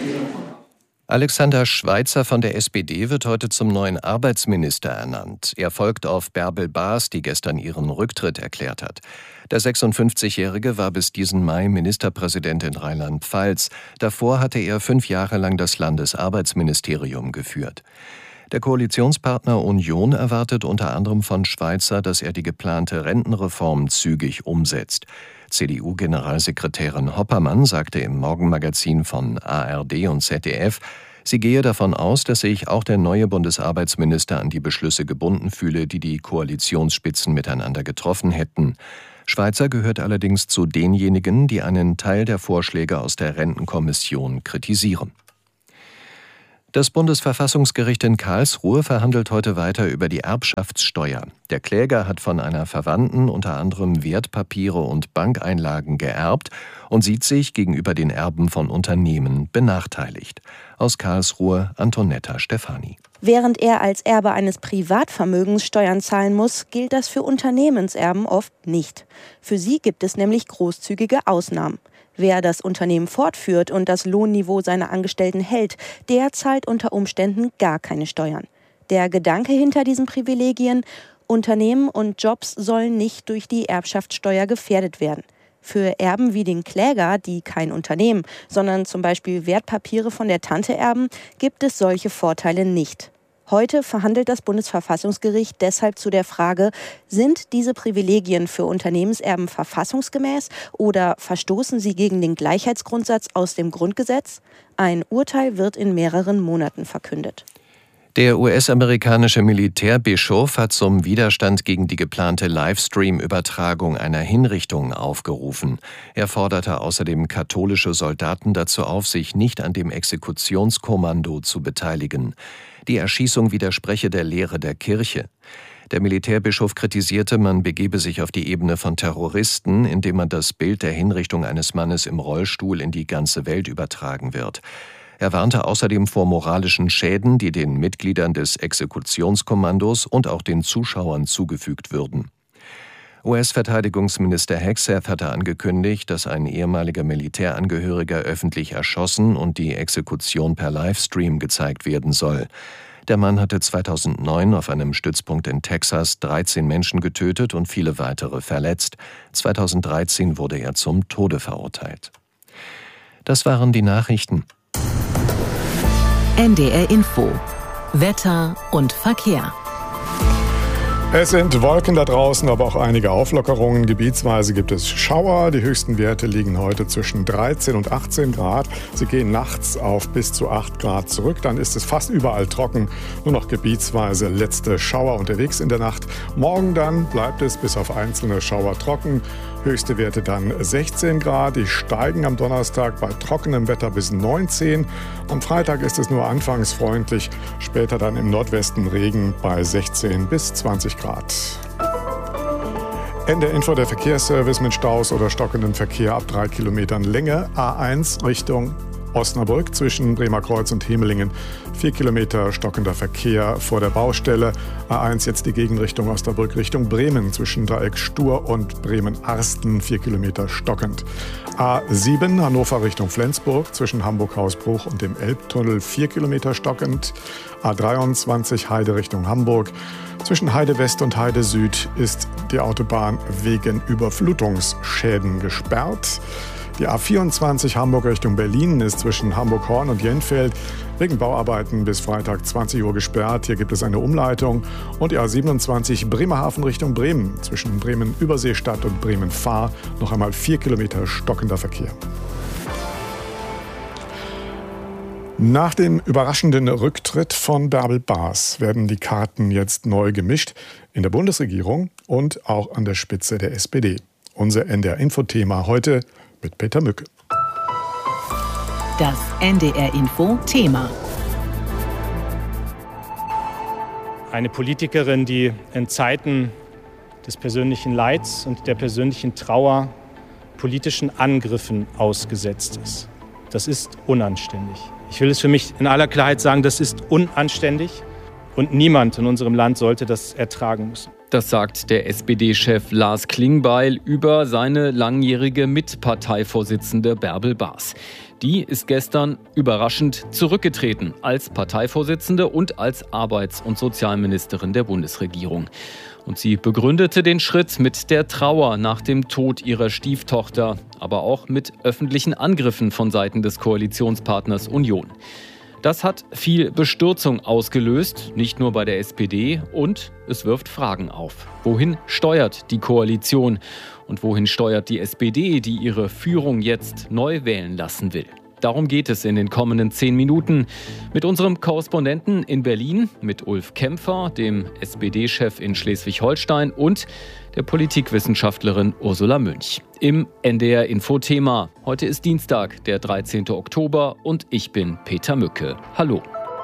Alexander Schweitzer von der SPD wird heute zum neuen Arbeitsminister ernannt. Er folgt auf Bärbel Baas, die gestern ihren Rücktritt erklärt hat. Der 56-Jährige war bis diesen Mai Ministerpräsident in Rheinland-Pfalz. Davor hatte er 5 Jahre lang das Landesarbeitsministerium geführt. Der Koalitionspartner Union erwartet unter anderem von Schweitzer, dass er die geplante Rentenreform zügig umsetzt. CDU-Generalsekretärin Hoppermann sagte im Morgenmagazin von ARD und ZDF, sie gehe davon aus, dass sich auch der neue Bundesarbeitsminister an die Beschlüsse gebunden fühle, die die Koalitionsspitzen miteinander getroffen hätten. Schweizer gehört allerdings zu denjenigen, die einen Teil der Vorschläge aus der Rentenkommission kritisieren. Das Bundesverfassungsgericht in Karlsruhe verhandelt heute weiter über die Erbschaftssteuer. Der Kläger hat von einer Verwandten unter anderem Wertpapiere und Bankeinlagen geerbt und sieht sich gegenüber den Erben von Unternehmen benachteiligt. Aus Karlsruhe Antonetta Stefani. Während er als Erbe eines Privatvermögens Steuern zahlen muss, gilt das für Unternehmenserben oft nicht. Für sie gibt es nämlich großzügige Ausnahmen. Wer das Unternehmen fortführt und das Lohnniveau seiner Angestellten hält, der zahlt unter Umständen gar keine Steuern. Der Gedanke hinter diesen Privilegien: Unternehmen und Jobs sollen nicht durch die Erbschaftssteuer gefährdet werden. Für Erben wie den Kläger, die kein Unternehmen, sondern zum Beispiel Wertpapiere von der Tante erben, gibt es solche Vorteile nicht. Heute verhandelt das Bundesverfassungsgericht deshalb zu der Frage, sind diese Privilegien für Unternehmenserben verfassungsgemäß oder verstoßen sie gegen den Gleichheitsgrundsatz aus dem Grundgesetz? Ein Urteil wird in mehreren Monaten verkündet. Der US-amerikanische Militärbischof hat zum Widerstand gegen die geplante Livestream-Übertragung einer Hinrichtung aufgerufen. Er forderte außerdem katholische Soldaten dazu auf, sich nicht an dem Exekutionskommando zu beteiligen. Die Erschießung widerspreche der Lehre der Kirche. Der Militärbischof kritisierte, man begebe sich auf die Ebene von Terroristen, indem man das Bild der Hinrichtung eines Mannes im Rollstuhl in die ganze Welt übertragen wird. Er warnte außerdem vor moralischen Schäden, die den Mitgliedern des Exekutionskommandos und auch den Zuschauern zugefügt würden. US-Verteidigungsminister Hegseth hatte angekündigt, dass ein ehemaliger Militärangehöriger öffentlich erschossen und die Exekution per Livestream gezeigt werden soll. Der Mann hatte 2009 auf einem Stützpunkt in Texas 13 Menschen getötet und viele weitere verletzt. 2013 wurde er zum Tode verurteilt. Das waren die Nachrichten. NDR Info. Wetter und Verkehr. Es sind Wolken da draußen, aber auch einige Auflockerungen. Gebietsweise gibt es Schauer. Die höchsten Werte liegen heute zwischen 13 und 18 Grad. Sie gehen nachts auf bis zu 8 Grad zurück. Dann ist es fast überall trocken. Nur noch gebietsweise letzte Schauer unterwegs in der Nacht. Morgen dann bleibt es bis auf einzelne Schauer trocken. Höchste Werte dann 16 Grad. Die steigen am Donnerstag bei trockenem Wetter bis 19. Am Freitag ist es nur anfangs freundlich, später dann im Nordwesten Regen bei 16 bis 20 Grad. NDR Info, der Verkehrsservice mit Staus oder stockendem Verkehr ab 3 Kilometern Länge. A1 Richtung Osnabrück zwischen Bremerkreuz und Hemelingen. 4 Kilometer stockender Verkehr vor der Baustelle. A1 jetzt die Gegenrichtung Osnabrück Richtung Bremen zwischen Dreieck Stur und Bremen-Arsten. 4 Kilometer stockend. A7 Hannover Richtung Flensburg zwischen Hamburg-Hausbruch und dem Elbtunnel. 4 Kilometer stockend. A23 Heide Richtung Hamburg. Zwischen Heide West und Heide Süd ist die Autobahn wegen Überflutungsschäden gesperrt. Die A24 Hamburg Richtung Berlin ist zwischen Hamburg-Horn und Jenfeld wegen Bauarbeiten bis Freitag 20 Uhr gesperrt. Hier gibt es eine Umleitung. Und die A27 Bremerhaven Richtung Bremen zwischen Bremen-Überseestadt und Bremen-Fahr noch einmal 4 Kilometer stockender Verkehr. Nach dem überraschenden Rücktritt von Bärbel Baas werden die Karten jetzt neu gemischt in der Bundesregierung und auch an der Spitze der SPD. Unser NDR-Info-Thema heute mit Peter Mücke. Das NDR-Info-Thema. Eine Politikerin, die in Zeiten des persönlichen Leids und der persönlichen Trauer politischen Angriffen ausgesetzt ist. Das ist unanständig. Ich will es für mich in aller Klarheit sagen, das ist unanständig und niemand in unserem Land sollte das ertragen müssen. Das sagt der SPD-Chef Lars Klingbeil über seine langjährige Mitparteivorsitzende Bärbel Baas. Die ist gestern überraschend zurückgetreten als Parteivorsitzende und als Arbeits- und Sozialministerin der Bundesregierung. Und sie begründete den Schritt mit der Trauer nach dem Tod ihrer Stieftochter, aber auch mit öffentlichen Angriffen von Seiten des Koalitionspartners Union. Das hat viel Bestürzung ausgelöst, nicht nur bei der SPD, und es wirft Fragen auf. Wohin steuert die Koalition und wohin steuert die SPD, die ihre Führung jetzt neu wählen lassen will? Darum geht es in den kommenden 10 Minuten mit unserem Korrespondenten in Berlin, mit Ulf Kämpfer, dem SPD-Chef in Schleswig-Holstein und der Politikwissenschaftlerin Ursula Münch. Im NDR-Info-Thema. Heute ist Dienstag, der 13. Oktober und ich bin Peter Mücke. Hallo.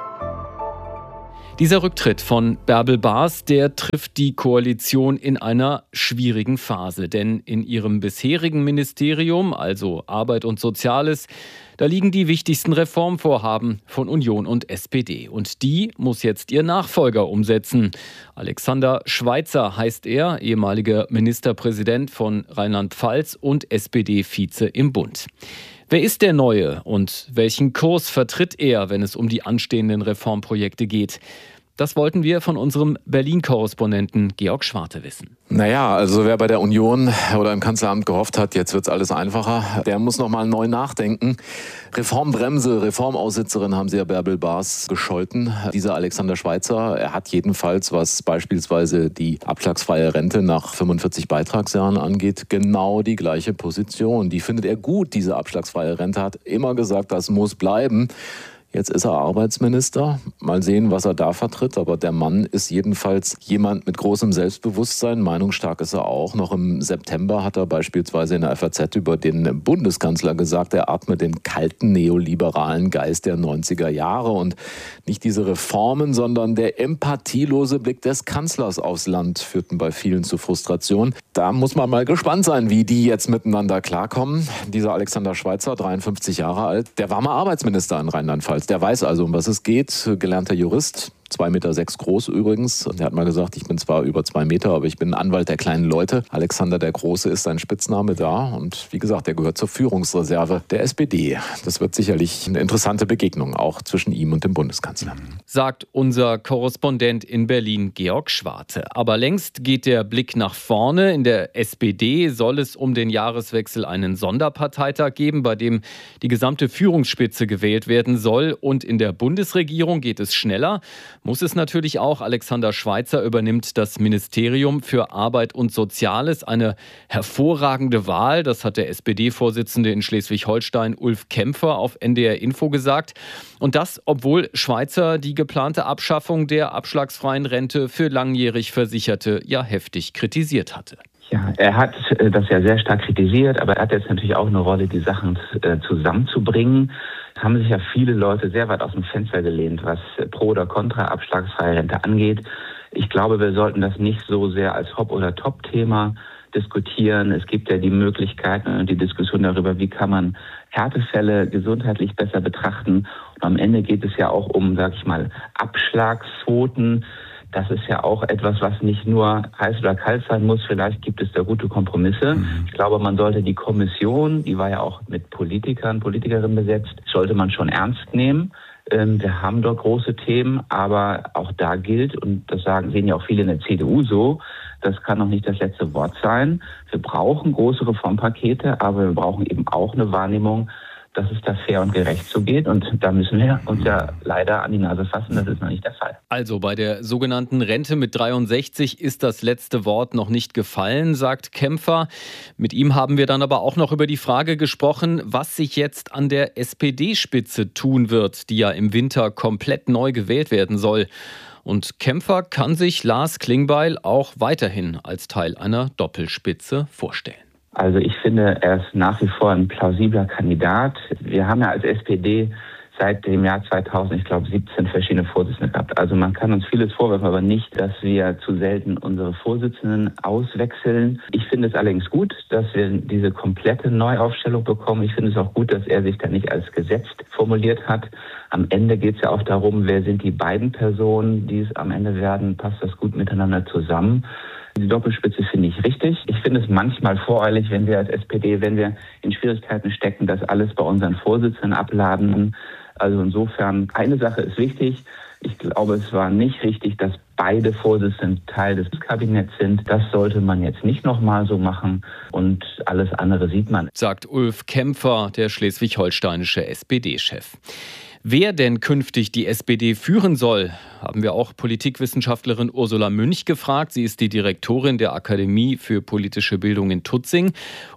Dieser Rücktritt von Bärbel Baas, der trifft die Koalition in einer schwierigen Phase. Denn in ihrem bisherigen Ministerium, also Arbeit und Soziales, da liegen die wichtigsten Reformvorhaben von Union und SPD. Und die muss jetzt ihr Nachfolger umsetzen. Alexander Schweitzer heißt er, ehemaliger Ministerpräsident von Rheinland-Pfalz und SPD-Vize im Bund. Wer ist der Neue und welchen Kurs vertritt er, wenn es um die anstehenden Reformprojekte geht? Das wollten wir von unserem Berlin-Korrespondenten Georg Schwarte wissen. Naja, also wer bei der Union oder im Kanzleramt gehofft hat, jetzt wird's alles einfacher, der muss nochmal neu nachdenken. Reformbremse, Reformaussitzerin haben sie ja Bärbel Baas gescholten. Dieser Alexander Schweitzer, er hat jedenfalls, was beispielsweise die abschlagsfreie Rente nach 45 Beitragsjahren angeht, genau die gleiche Position. Die findet er gut, diese abschlagsfreie Rente, hat immer gesagt, das muss bleiben. Jetzt ist er Arbeitsminister. Mal sehen, was er da vertritt. Aber der Mann ist jedenfalls jemand mit großem Selbstbewusstsein. Meinungsstark ist er auch. Noch im September hat er beispielsweise in der FAZ über den Bundeskanzler gesagt, er atme den kalten neoliberalen Geist der 90er Jahre. Und nicht diese Reformen, sondern der empathielose Blick des Kanzlers aufs Land führten bei vielen zu Frustration. Da muss man mal gespannt sein, wie die jetzt miteinander klarkommen. Dieser Alexander Schweitzer, 53 Jahre alt, der war mal Arbeitsminister in Rheinland-Pfalz. Der weiß also, um was es geht, gelernter Jurist, 2,6 Meter groß übrigens. Der hat mal gesagt, ich bin zwar über 2 Meter, aber ich bin Anwalt der kleinen Leute. Alexander der Große ist sein Spitzname da und wie gesagt, der gehört zur Führungsreserve der SPD. Das wird sicherlich eine interessante Begegnung, auch zwischen ihm und dem Bundeskanzler. Sagt unser Korrespondent in Berlin, Georg Schwarte. Aber längst geht der Blick nach vorne. In der SPD soll es um den Jahreswechsel einen Sonderparteitag geben, bei dem die gesamte Führungsspitze gewählt werden soll. Und in der Bundesregierung geht es schneller. Muss es natürlich auch. Alexander Schweitzer übernimmt das Ministerium für Arbeit und Soziales. Eine hervorragende Wahl, das hat der SPD-Vorsitzende in Schleswig-Holstein Ulf Kämpfer auf NDR Info gesagt. Und das, obwohl Schweitzer die geplante Abschaffung der abschlagsfreien Rente für langjährig Versicherte ja heftig kritisiert hatte. Ja, er hat das ja sehr stark kritisiert, aber er hat jetzt natürlich auch eine Rolle, die Sachen zusammenzubringen. Es haben sich ja viele Leute sehr weit aus dem Fenster gelehnt, was Pro- oder Kontra-abschlagsfreie Rente angeht. Ich glaube, wir sollten das nicht so sehr als Hop- oder Top-Thema diskutieren. Es gibt ja die Möglichkeiten und die Diskussion darüber, wie kann man Härtefälle gesundheitlich besser betrachten. Und am Ende geht es ja auch um, sag ich mal, Abschlagsquoten. Das ist ja auch etwas, was nicht nur heiß oder kalt sein muss. Vielleicht gibt es da gute Kompromisse. Ich glaube, man sollte die Kommission, die war ja auch mit Politikerinnen besetzt, sollte man schon ernst nehmen. Wir haben dort große Themen, aber auch da gilt, und das sehen ja auch viele in der CDU so, das kann noch nicht das letzte Wort sein. Wir brauchen große Reformpakete, aber wir brauchen eben auch eine Wahrnehmung, dass es da fair und gerecht zugeht. Und da müssen wir uns ja leider an die Nase fassen, das ist noch nicht der Fall. Also bei der sogenannten Rente mit 63 ist das letzte Wort noch nicht gefallen, sagt Kämpfer. Mit ihm haben wir dann aber auch noch über die Frage gesprochen, was sich jetzt an der SPD-Spitze tun wird, die ja im Winter komplett neu gewählt werden soll. Und Kämpfer kann sich Lars Klingbeil auch weiterhin als Teil einer Doppelspitze vorstellen. Also ich finde, er ist nach wie vor ein plausibler Kandidat. Wir haben ja als SPD seit dem Jahr 2000, ich glaube, 17 verschiedene Vorsitzende gehabt. Also man kann uns vieles vorwerfen, aber nicht, dass wir zu selten unsere Vorsitzenden auswechseln. Ich finde es allerdings gut, dass wir diese komplette Neuaufstellung bekommen. Ich finde es auch gut, dass er sich da nicht als gesetzt formuliert hat. Am Ende geht es ja auch darum, wer sind die beiden Personen, die es am Ende werden, passt das gut miteinander zusammen. Die Doppelspitze finde ich richtig. Ich finde es manchmal voreilig, wenn wir als SPD, wenn wir in Schwierigkeiten stecken, das alles bei unseren Vorsitzenden abladen. Also insofern, eine Sache ist wichtig. Ich glaube, es war nicht richtig, dass beide Vorsitzenden Teil des Kabinetts sind. Das sollte man jetzt nicht nochmal so machen und alles andere sieht man. Sagt Ulf Kämpfer, der schleswig-holsteinische SPD-Chef. Wer denn künftig die SPD führen soll, haben wir auch Politikwissenschaftlerin Ursula Münch gefragt. Sie ist die Direktorin der Akademie für politische Bildung in Tutzing.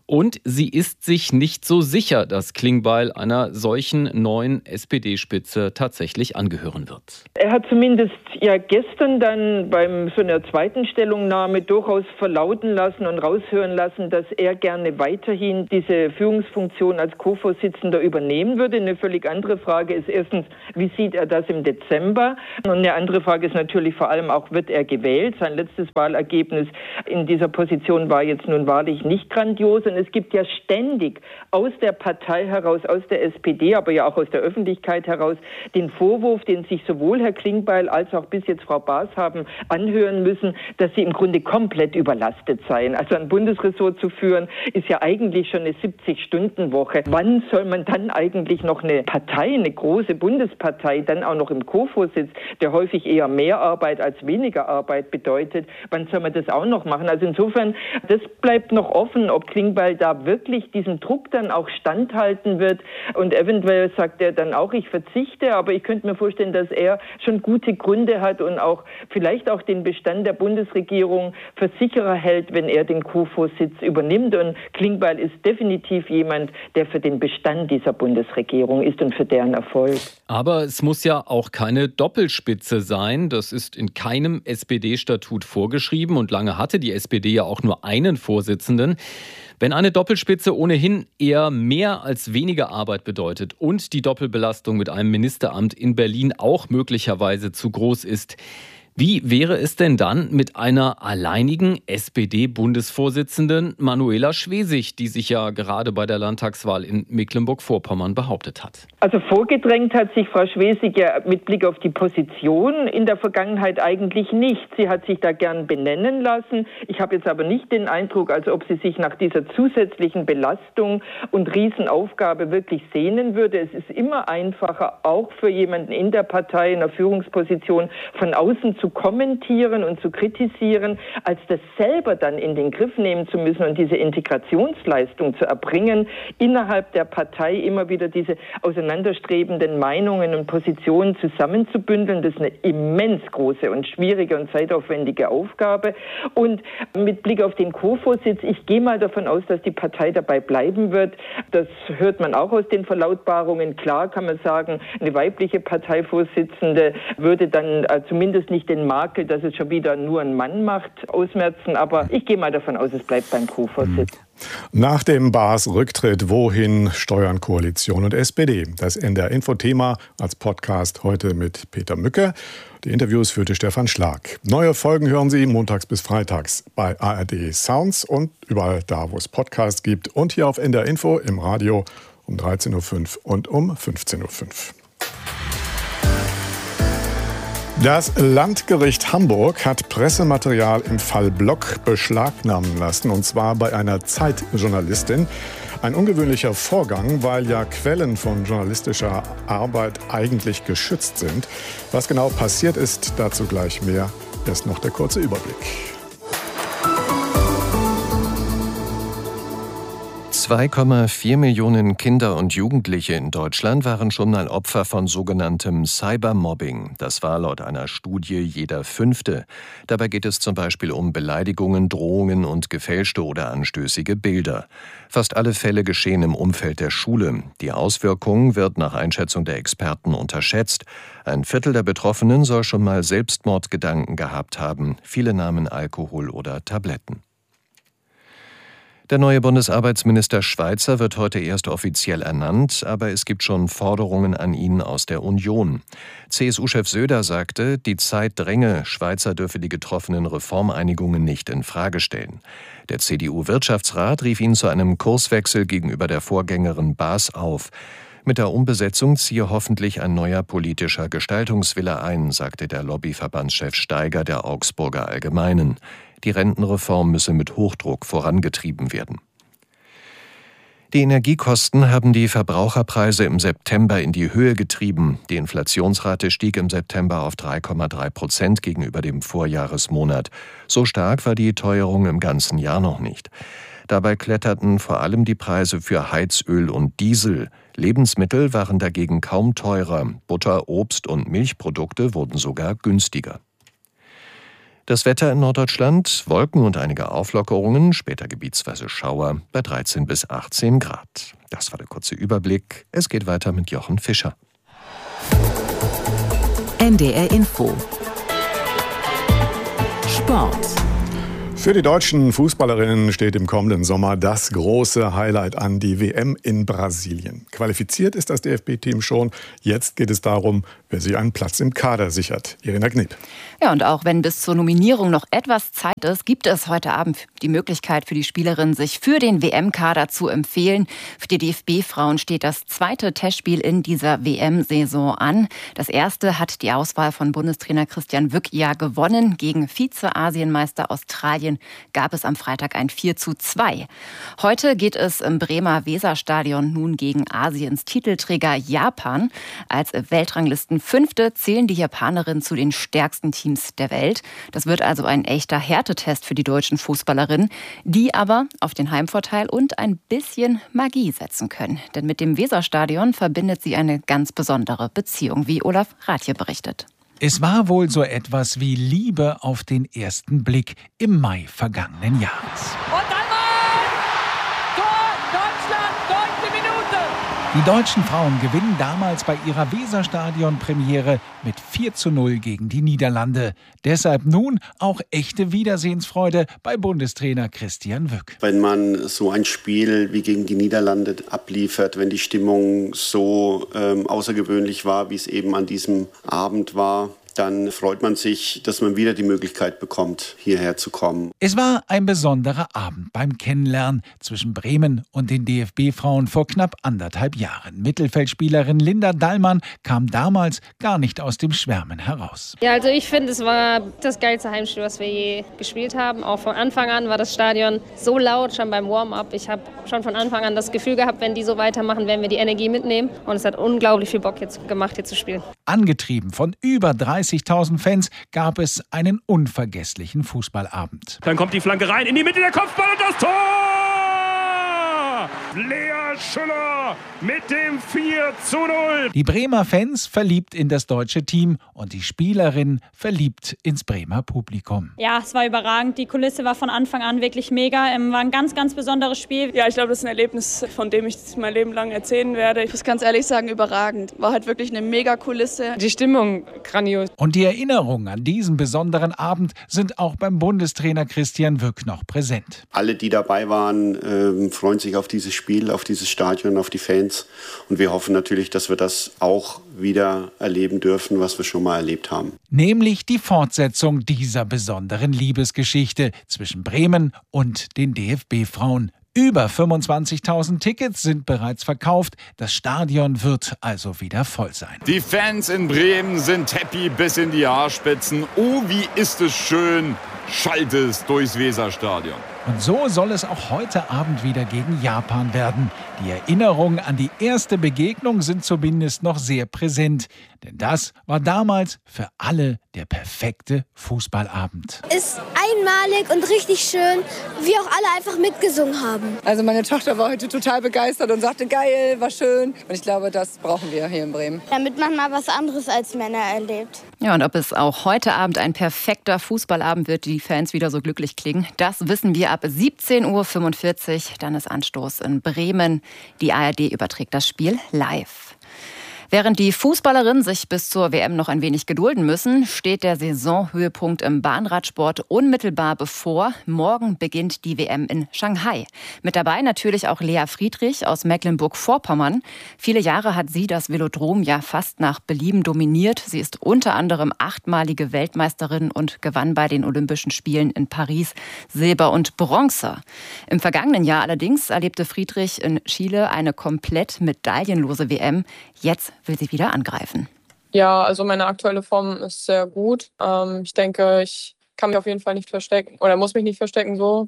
Und sie ist sich nicht so sicher, dass Klingbeil einer solchen neuen SPD-Spitze tatsächlich angehören wird. Er hat zumindest ja gestern dann bei so einer zweiten Stellungnahme durchaus verlauten lassen und raushören lassen, dass er gerne weiterhin diese Führungsfunktion als Co-Vorsitzender übernehmen würde. Eine völlig andere Frage ist erstens, wie sieht er das im Dezember? Und eine andere Frage ist natürlich vor allem auch, wird er gewählt? Sein letztes Wahlergebnis in dieser Position war jetzt nun wahrlich nicht grandios. Und es gibt ja ständig aus der Partei heraus, aus der SPD, aber ja auch aus der Öffentlichkeit heraus, den Vorwurf, den sich sowohl Herr Klingbeil als auch bis jetzt Frau Baas haben anhören müssen, dass sie im Grunde komplett überlastet seien. Also ein Bundesressort zu führen, ist ja eigentlich schon eine 70-Stunden-Woche. Wann soll man dann eigentlich noch eine Partei, eine große Bundespartei, dann auch noch im Co-Vorsitz, der häufig eher mehr Arbeit als weniger Arbeit bedeutet, wann soll man das auch noch machen? Also insofern, das bleibt noch offen, ob Klingbeil da wirklich diesem Druck dann auch standhalten wird. Und eventuell sagt er dann auch, ich verzichte, aber ich könnte mir vorstellen, dass er schon gute Gründe hat und auch vielleicht auch den Bestand der Bundesregierung für sicherer hält, wenn er den Co-Vorsitz übernimmt. Und Klingbeil ist definitiv jemand, der für den Bestand dieser Bundesregierung ist und für deren Erfolg. Aber es muss ja auch keine Doppelspitze sein. Das ist in keinem SPD-Statut vorgeschrieben und lange hatte die SPD ja auch nur einen Vorsitzenden. Wenn eine Doppelspitze ohnehin eher mehr als weniger Arbeit bedeutet und die Doppelbelastung mit einem Ministeramt in Berlin auch möglicherweise zu groß ist, wie wäre es denn dann mit einer alleinigen SPD-Bundesvorsitzenden Manuela Schwesig, die sich ja gerade bei der Landtagswahl in Mecklenburg-Vorpommern behauptet hat? Also vorgedrängt hat sich Frau Schwesig ja mit Blick auf die Position in der Vergangenheit eigentlich nicht. Sie hat sich da gern benennen lassen. Ich habe jetzt aber nicht den Eindruck, als ob sie sich nach dieser zusätzlichen Belastung und Riesenaufgabe wirklich sehnen würde. Es ist immer einfacher, auch für jemanden in der Partei, in einer Führungsposition, von außen zu kommentieren und zu kritisieren, als das selber dann in den Griff nehmen zu müssen und diese Integrationsleistung zu erbringen, innerhalb der Partei immer wieder diese auseinanderstrebenden Meinungen und Positionen zusammenzubündeln. Das ist eine immens große und schwierige und zeitaufwendige Aufgabe. Und mit Blick auf den Co-Vorsitz, ich gehe mal davon aus, dass die Partei dabei bleiben wird. Das hört man auch aus den Verlautbarungen. Klar kann man sagen, eine weibliche Parteivorsitzende würde dann zumindest nicht den Makel, dass es schon wieder nur ein Mann macht, ausmerzen. Aber ich gehe mal davon aus, es bleibt beim Co-Vorsitz. Nach dem Baas-Rücktritt, wohin steuern Koalition und SPD? Das NDR-Info-Thema als Podcast heute mit Peter Mücke. Die Interviews führte Stefan Schlag. Neue Folgen hören Sie montags bis freitags bei ARD Sounds und überall da, wo es Podcasts gibt. Und hier auf NDR Info im Radio um 13.05 Uhr und um 15.05 Uhr. Das Landgericht Hamburg hat Pressematerial im Fall Block beschlagnahmen lassen, und zwar bei einer Zeitjournalistin. Ein ungewöhnlicher Vorgang, weil ja Quellen von journalistischer Arbeit eigentlich geschützt sind. Was genau passiert ist, dazu gleich mehr. Erst noch der kurze Überblick. 2,4 Millionen Kinder und Jugendliche in Deutschland waren schon mal Opfer von sogenanntem Cybermobbing. Das war laut einer Studie jeder Fünfte. Dabei geht es zum Beispiel um Beleidigungen, Drohungen und gefälschte oder anstößige Bilder. Fast alle Fälle geschehen im Umfeld der Schule. Die Auswirkung wird nach Einschätzung der Experten unterschätzt. Ein Viertel der Betroffenen soll schon mal Selbstmordgedanken gehabt haben. Viele nahmen Alkohol oder Tabletten. Der neue Bundesarbeitsminister Schweizer wird heute erst offiziell ernannt, aber es gibt schon Forderungen an ihn aus der Union. CSU-Chef Söder sagte, die Zeit dränge, Schweizer dürfe die getroffenen Reformeinigungen nicht in Frage stellen. Der CDU-Wirtschaftsrat rief ihn zu einem Kurswechsel gegenüber der Vorgängerin Baas auf. Mit der Umbesetzung ziehe hoffentlich ein neuer politischer Gestaltungswille ein, sagte der Lobbyverbandschef Steiger der Augsburger Allgemeinen. Die Rentenreform müsse mit Hochdruck vorangetrieben werden. Die Energiekosten haben die Verbraucherpreise im September in die Höhe getrieben. Die Inflationsrate stieg im September auf 3,3% gegenüber dem Vorjahresmonat. So stark war die Teuerung im ganzen Jahr noch nicht. Dabei kletterten vor allem die Preise für Heizöl und Diesel. Lebensmittel waren dagegen kaum teurer. Butter, Obst und Milchprodukte wurden sogar günstiger. Das Wetter in Norddeutschland, Wolken und einige Auflockerungen, später gebietsweise Schauer bei 13 bis 18 Grad. Das war der kurze Überblick. Es geht weiter mit Jochen Fischer. NDR Info. Sport. Für die deutschen Fußballerinnen steht im kommenden Sommer das große Highlight an, die WM in Brasilien. Qualifiziert ist das DFB-Team schon. Jetzt geht es darum, wer sich einen Platz im Kader sichert. Irina Knip. Ja, und auch wenn bis zur Nominierung noch etwas Zeit ist, gibt es heute Abend die Möglichkeit für die Spielerinnen, sich für den WM-Kader zu empfehlen. Für die DFB-Frauen steht das zweite Testspiel in dieser WM-Saison an. Das erste hat die Auswahl von Bundestrainer Christian Wück ja gewonnen. Gegen Vize-Asienmeister Australien gab es am Freitag ein 4:2. Heute geht es im Bremer Weserstadion nun gegen Asiens Titelträger Japan. Als Weltranglisten-Fünfte zählen die Japanerinnen zu den stärksten Teams der Welt. Das wird also ein echter Härtetest für die deutschen Fußballerinnen, die aber auf den Heimvorteil und ein bisschen Magie setzen können. Denn mit dem Weserstadion verbindet sie eine ganz besondere Beziehung, wie Olaf Rathje berichtet. Es war wohl so etwas wie Liebe auf den ersten Blick im Mai vergangenen Jahres. Und einmal! Tor! Deutschland! 9. Minute! Die deutschen Frauen gewinnen damals bei ihrer Weserstadion-Premiere mit 4:0 gegen die Niederlande. Deshalb nun auch echte Wiedersehensfreude bei Bundestrainer Christian Wück. Wenn man so ein Spiel wie gegen die Niederlande abliefert, wenn die Stimmung so außergewöhnlich war, wie es eben an diesem Abend war, dann freut man sich, dass man wieder die Möglichkeit bekommt, hierher zu kommen. Es war ein besonderer Abend beim Kennenlernen zwischen Bremen und den DFB-Frauen vor knapp 1,5 Jahren. Mittelfeldspielerin Linda Dallmann kam damals gar nicht aus dem Schwärmen heraus. Ja, also ich finde, es war das geilste Heimspiel, was wir je gespielt haben. Auch von Anfang an war das Stadion so laut, schon beim Warm-up. Ich habe schon von Anfang an das Gefühl gehabt, wenn die so weitermachen, werden wir die Energie mitnehmen. Und es hat unglaublich viel Bock jetzt gemacht, hier zu spielen. Angetrieben von über 30.000 Fans gab es einen unvergesslichen Fußballabend. Dann kommt die Flanke rein, in die Mitte der Kopfball und das Tor! Lea Schüller mit dem 4:0. Die Bremer Fans verliebt in das deutsche Team und die Spielerin verliebt ins Bremer Publikum. Ja, es war überragend. Die Kulisse war von Anfang an wirklich mega. War ein ganz, ganz besonderes Spiel. Ja, ich glaube, das ist ein Erlebnis, von dem ich mein Leben lang erzählen werde. Ich muss ganz ehrlich sagen, überragend. War halt wirklich eine mega Kulisse. Die Stimmung grandios. Und die Erinnerungen an diesen besonderen Abend sind auch beim Bundestrainer Christian Wück noch präsent. Alle, die dabei waren, freuen sich auf dieses Spiel, auf dieses Stadion, auf die Fans. Und wir hoffen natürlich, dass wir das auch wieder erleben dürfen, was wir schon mal erlebt haben. Nämlich die Fortsetzung dieser besonderen Liebesgeschichte zwischen Bremen und den DFB-Frauen. Über 25.000 Tickets sind bereits verkauft. Das Stadion wird also wieder voll sein. Die Fans in Bremen sind happy bis in die Haarspitzen. Oh, wie ist es schön, schallt es durchs Weserstadion. Und so soll es auch heute Abend wieder gegen Japan werden. Die Erinnerungen an die erste Begegnung sind zumindest noch sehr präsent. Denn das war damals für alle der perfekte Fußballabend. Ist einmalig und richtig schön, wie auch alle einfach mitgesungen haben. Also meine Tochter war heute total begeistert und sagte, geil, war schön. Und ich glaube, das brauchen wir hier in Bremen. Damit man mal was anderes als Männer erlebt. Ja, und ob es auch heute Abend ein perfekter Fußballabend wird, die Fans wieder so glücklich klingen, das wissen wir ab 17:45 Uhr. Dann ist Anstoß in Bremen. Die ARD überträgt das Spiel live. Während die Fußballerinnen sich bis zur WM noch ein wenig gedulden müssen, steht der Saisonhöhepunkt im Bahnradsport unmittelbar bevor. Morgen beginnt die WM in Shanghai. Mit dabei natürlich auch Lea Friedrich aus Mecklenburg-Vorpommern. Viele Jahre hat sie das Velodrom ja fast nach Belieben dominiert. Sie ist unter anderem 8-malige Weltmeisterin und gewann bei den Olympischen Spielen in Paris Silber und Bronze. Im vergangenen Jahr allerdings erlebte Friedrich in Chile eine komplett medaillenlose WM. Jetzt will sie wieder angreifen. Ja, also meine aktuelle Form ist sehr gut. Ich denke, ich kann mich auf jeden Fall nicht verstecken oder muss mich nicht verstecken so.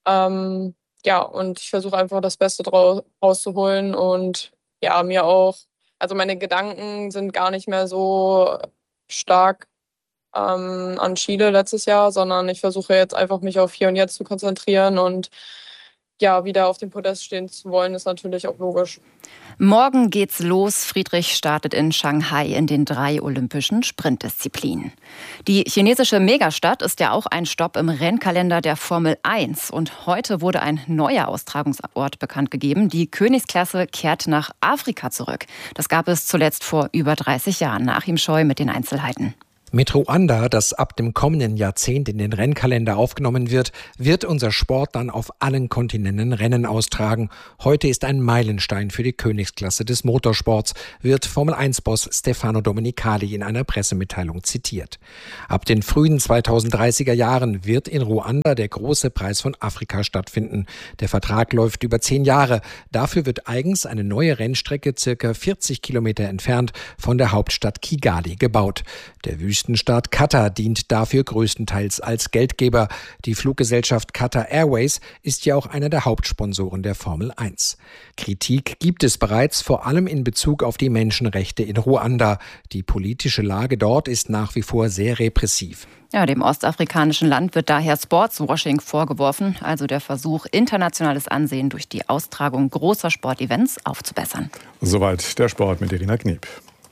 Ja, und ich versuche einfach das Beste rauszuholen und ja, mir auch, also meine Gedanken sind gar nicht mehr so stark an Chile letztes Jahr, sondern ich versuche jetzt einfach mich auf Hier und Jetzt zu konzentrieren und wieder auf dem Podest stehen zu wollen, ist natürlich auch logisch. Morgen geht's los. Friedrich startet in Shanghai in den 3 olympischen Sprintdisziplinen. Die chinesische Megastadt ist ja auch ein Stopp im Rennkalender der Formel 1. Und heute wurde ein neuer Austragungsort bekannt gegeben. Die Königsklasse kehrt nach Afrika zurück. Das gab es zuletzt vor über 30 Jahren. Achim Scheu mit den Einzelheiten. Mit Ruanda, das ab dem kommenden Jahrzehnt in den Rennkalender aufgenommen wird, wird unser Sport dann auf allen Kontinenten Rennen austragen. Heute ist ein Meilenstein für die Königsklasse des Motorsports, wird Formel-1-Boss Stefano Domenicali in einer Pressemitteilung zitiert. Ab den frühen 2030er Jahren wird in Ruanda der große Preis von Afrika stattfinden. Der Vertrag läuft über 10 Jahre. Dafür wird eigens eine neue Rennstrecke circa 40 Kilometer entfernt von der Hauptstadt Kigali gebaut. Der Wüstenstaat Katar dient dafür größtenteils als Geldgeber. Die Fluggesellschaft Qatar Airways ist ja auch einer der Hauptsponsoren der Formel 1. Kritik gibt es bereits, vor allem in Bezug auf die Menschenrechte in Ruanda. Die politische Lage dort ist nach wie vor sehr repressiv. Ja, dem ostafrikanischen Land wird daher Sportswashing vorgeworfen, also der Versuch, internationales Ansehen durch die Austragung großer Sportevents aufzubessern. Soweit der Sport mit Irina Kniep.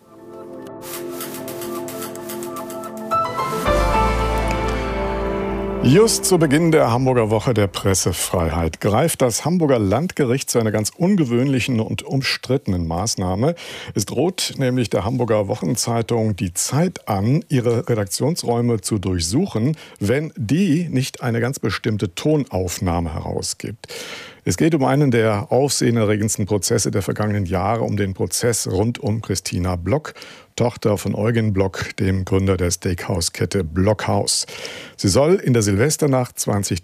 Just zu Beginn der Hamburger Woche der Pressefreiheit greift das Hamburger Landgericht zu einer ganz ungewöhnlichen und umstrittenen Maßnahme. Es droht nämlich der Hamburger Wochenzeitung Die Zeit an, ihre Redaktionsräume zu durchsuchen, wenn die nicht eine ganz bestimmte Tonaufnahme herausgibt. Es geht um einen der aufsehenerregendsten Prozesse der vergangenen Jahre, um den Prozess rund um Christina Block, Tochter von Eugen Block, dem Gründer der Steakhouse-Kette Blockhaus. Sie soll in der Silvesternacht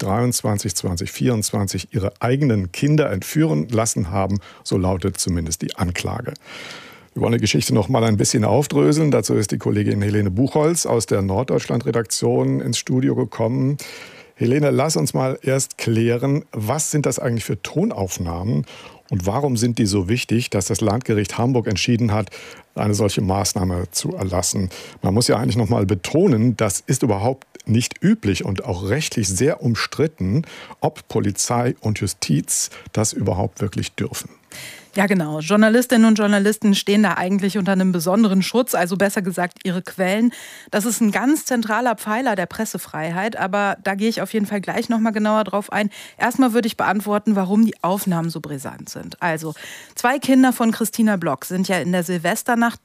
2023/2024 ihre eigenen Kinder entführen lassen haben, so lautet zumindest die Anklage. Wir wollen die Geschichte noch mal ein bisschen aufdröseln. Dazu ist die Kollegin Helene Buchholz aus der Norddeutschland-Redaktion ins Studio gekommen. Helene, lass uns mal erst klären, was sind das eigentlich für Tonaufnahmen und warum sind die so wichtig, dass das Landgericht Hamburg entschieden hat, eine solche Maßnahme zu erlassen? Man muss ja eigentlich noch mal betonen, das ist überhaupt nicht üblich und auch rechtlich sehr umstritten, ob Polizei und Justiz das überhaupt wirklich dürfen. Ja, genau. Journalistinnen und Journalisten stehen da eigentlich unter einem besonderen Schutz, also besser gesagt ihre Quellen. Das ist ein ganz zentraler Pfeiler der Pressefreiheit, aber da gehe ich auf jeden Fall gleich noch mal genauer drauf ein. Erstmal würde ich beantworten, warum die Aufnahmen so brisant sind. Also, 2 Kinder von Christina Block sind ja in der Silvesternacht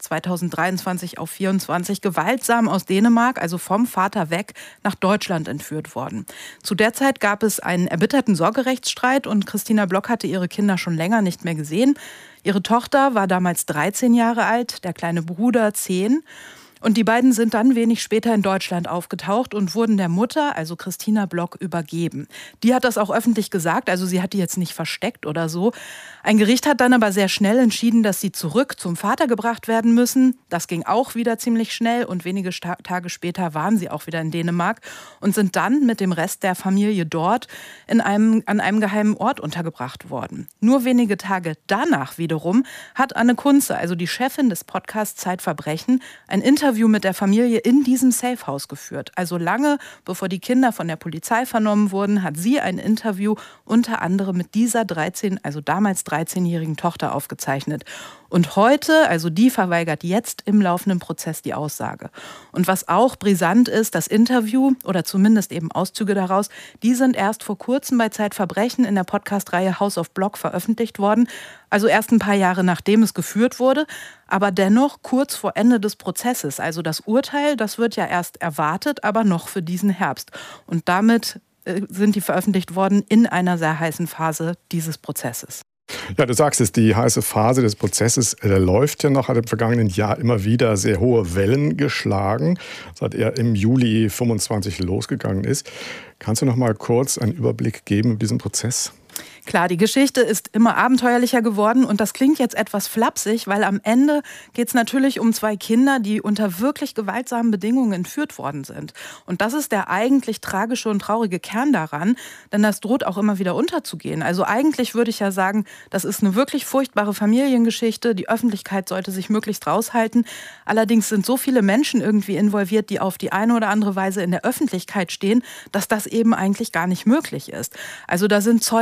2023 auf 24 gewaltsam aus Dänemark, also vom Vater weg, nach Deutschland entführt worden. Zu der Zeit gab es einen erbitterten Sorgerechtsstreit und Christina Block hatte ihre Kinder schon länger nicht mehr gesehen. Ihre Tochter war damals 13 Jahre alt, der kleine Bruder 10. Und die beiden sind dann wenig später in Deutschland aufgetaucht und wurden der Mutter, also Christina Block, übergeben. Die hat das auch öffentlich gesagt, also sie hat die jetzt nicht versteckt oder so. Ein Gericht hat dann aber sehr schnell entschieden, dass sie zurück zum Vater gebracht werden müssen. Das ging auch wieder ziemlich schnell und wenige Tage später waren sie auch wieder in Dänemark und sind dann mit dem Rest der Familie dort an einem geheimen Ort untergebracht worden. Nur wenige Tage danach wiederum hat Anne Kunze, also die Chefin des Podcasts Zeitverbrechen, ein Interview mit der Familie in diesem Safehouse geführt. Also lange bevor die Kinder von der Polizei vernommen wurden, hat sie ein Interview unter anderem mit dieser damals 13-jährigen Tochter aufgezeichnet. Und heute, also die verweigert jetzt im laufenden Prozess die Aussage. Und was auch brisant ist, das Interview oder zumindest eben Auszüge daraus, die sind erst vor kurzem bei Zeitverbrechen in der Podcast-Reihe House of Block veröffentlicht worden. Also erst ein paar Jahre nachdem es geführt wurde, aber dennoch kurz vor Ende des Prozesses. Also das Urteil, das wird ja erst erwartet, aber noch für diesen Herbst. Und damit sind die veröffentlicht worden in einer sehr heißen Phase dieses Prozesses. Ja, du sagst es, die heiße Phase des Prozesses läuft ja noch, hat im vergangenen Jahr immer wieder sehr hohe Wellen geschlagen, seit er im Juli 25 losgegangen ist. Kannst du noch mal kurz einen Überblick geben über diesen Prozess? Klar, die Geschichte ist immer abenteuerlicher geworden und das klingt jetzt etwas flapsig, weil am Ende geht es natürlich um 2 Kinder, die unter wirklich gewaltsamen Bedingungen entführt worden sind. Und das ist der eigentlich tragische und traurige Kern daran, denn das droht auch immer wieder unterzugehen. Also eigentlich würde ich ja sagen, das ist eine wirklich furchtbare Familiengeschichte, die Öffentlichkeit sollte sich möglichst raushalten. Allerdings sind so viele Menschen irgendwie involviert, die auf die eine oder andere Weise in der Öffentlichkeit stehen, dass das eben eigentlich gar nicht möglich ist. Also da sind Zeugen aus Israel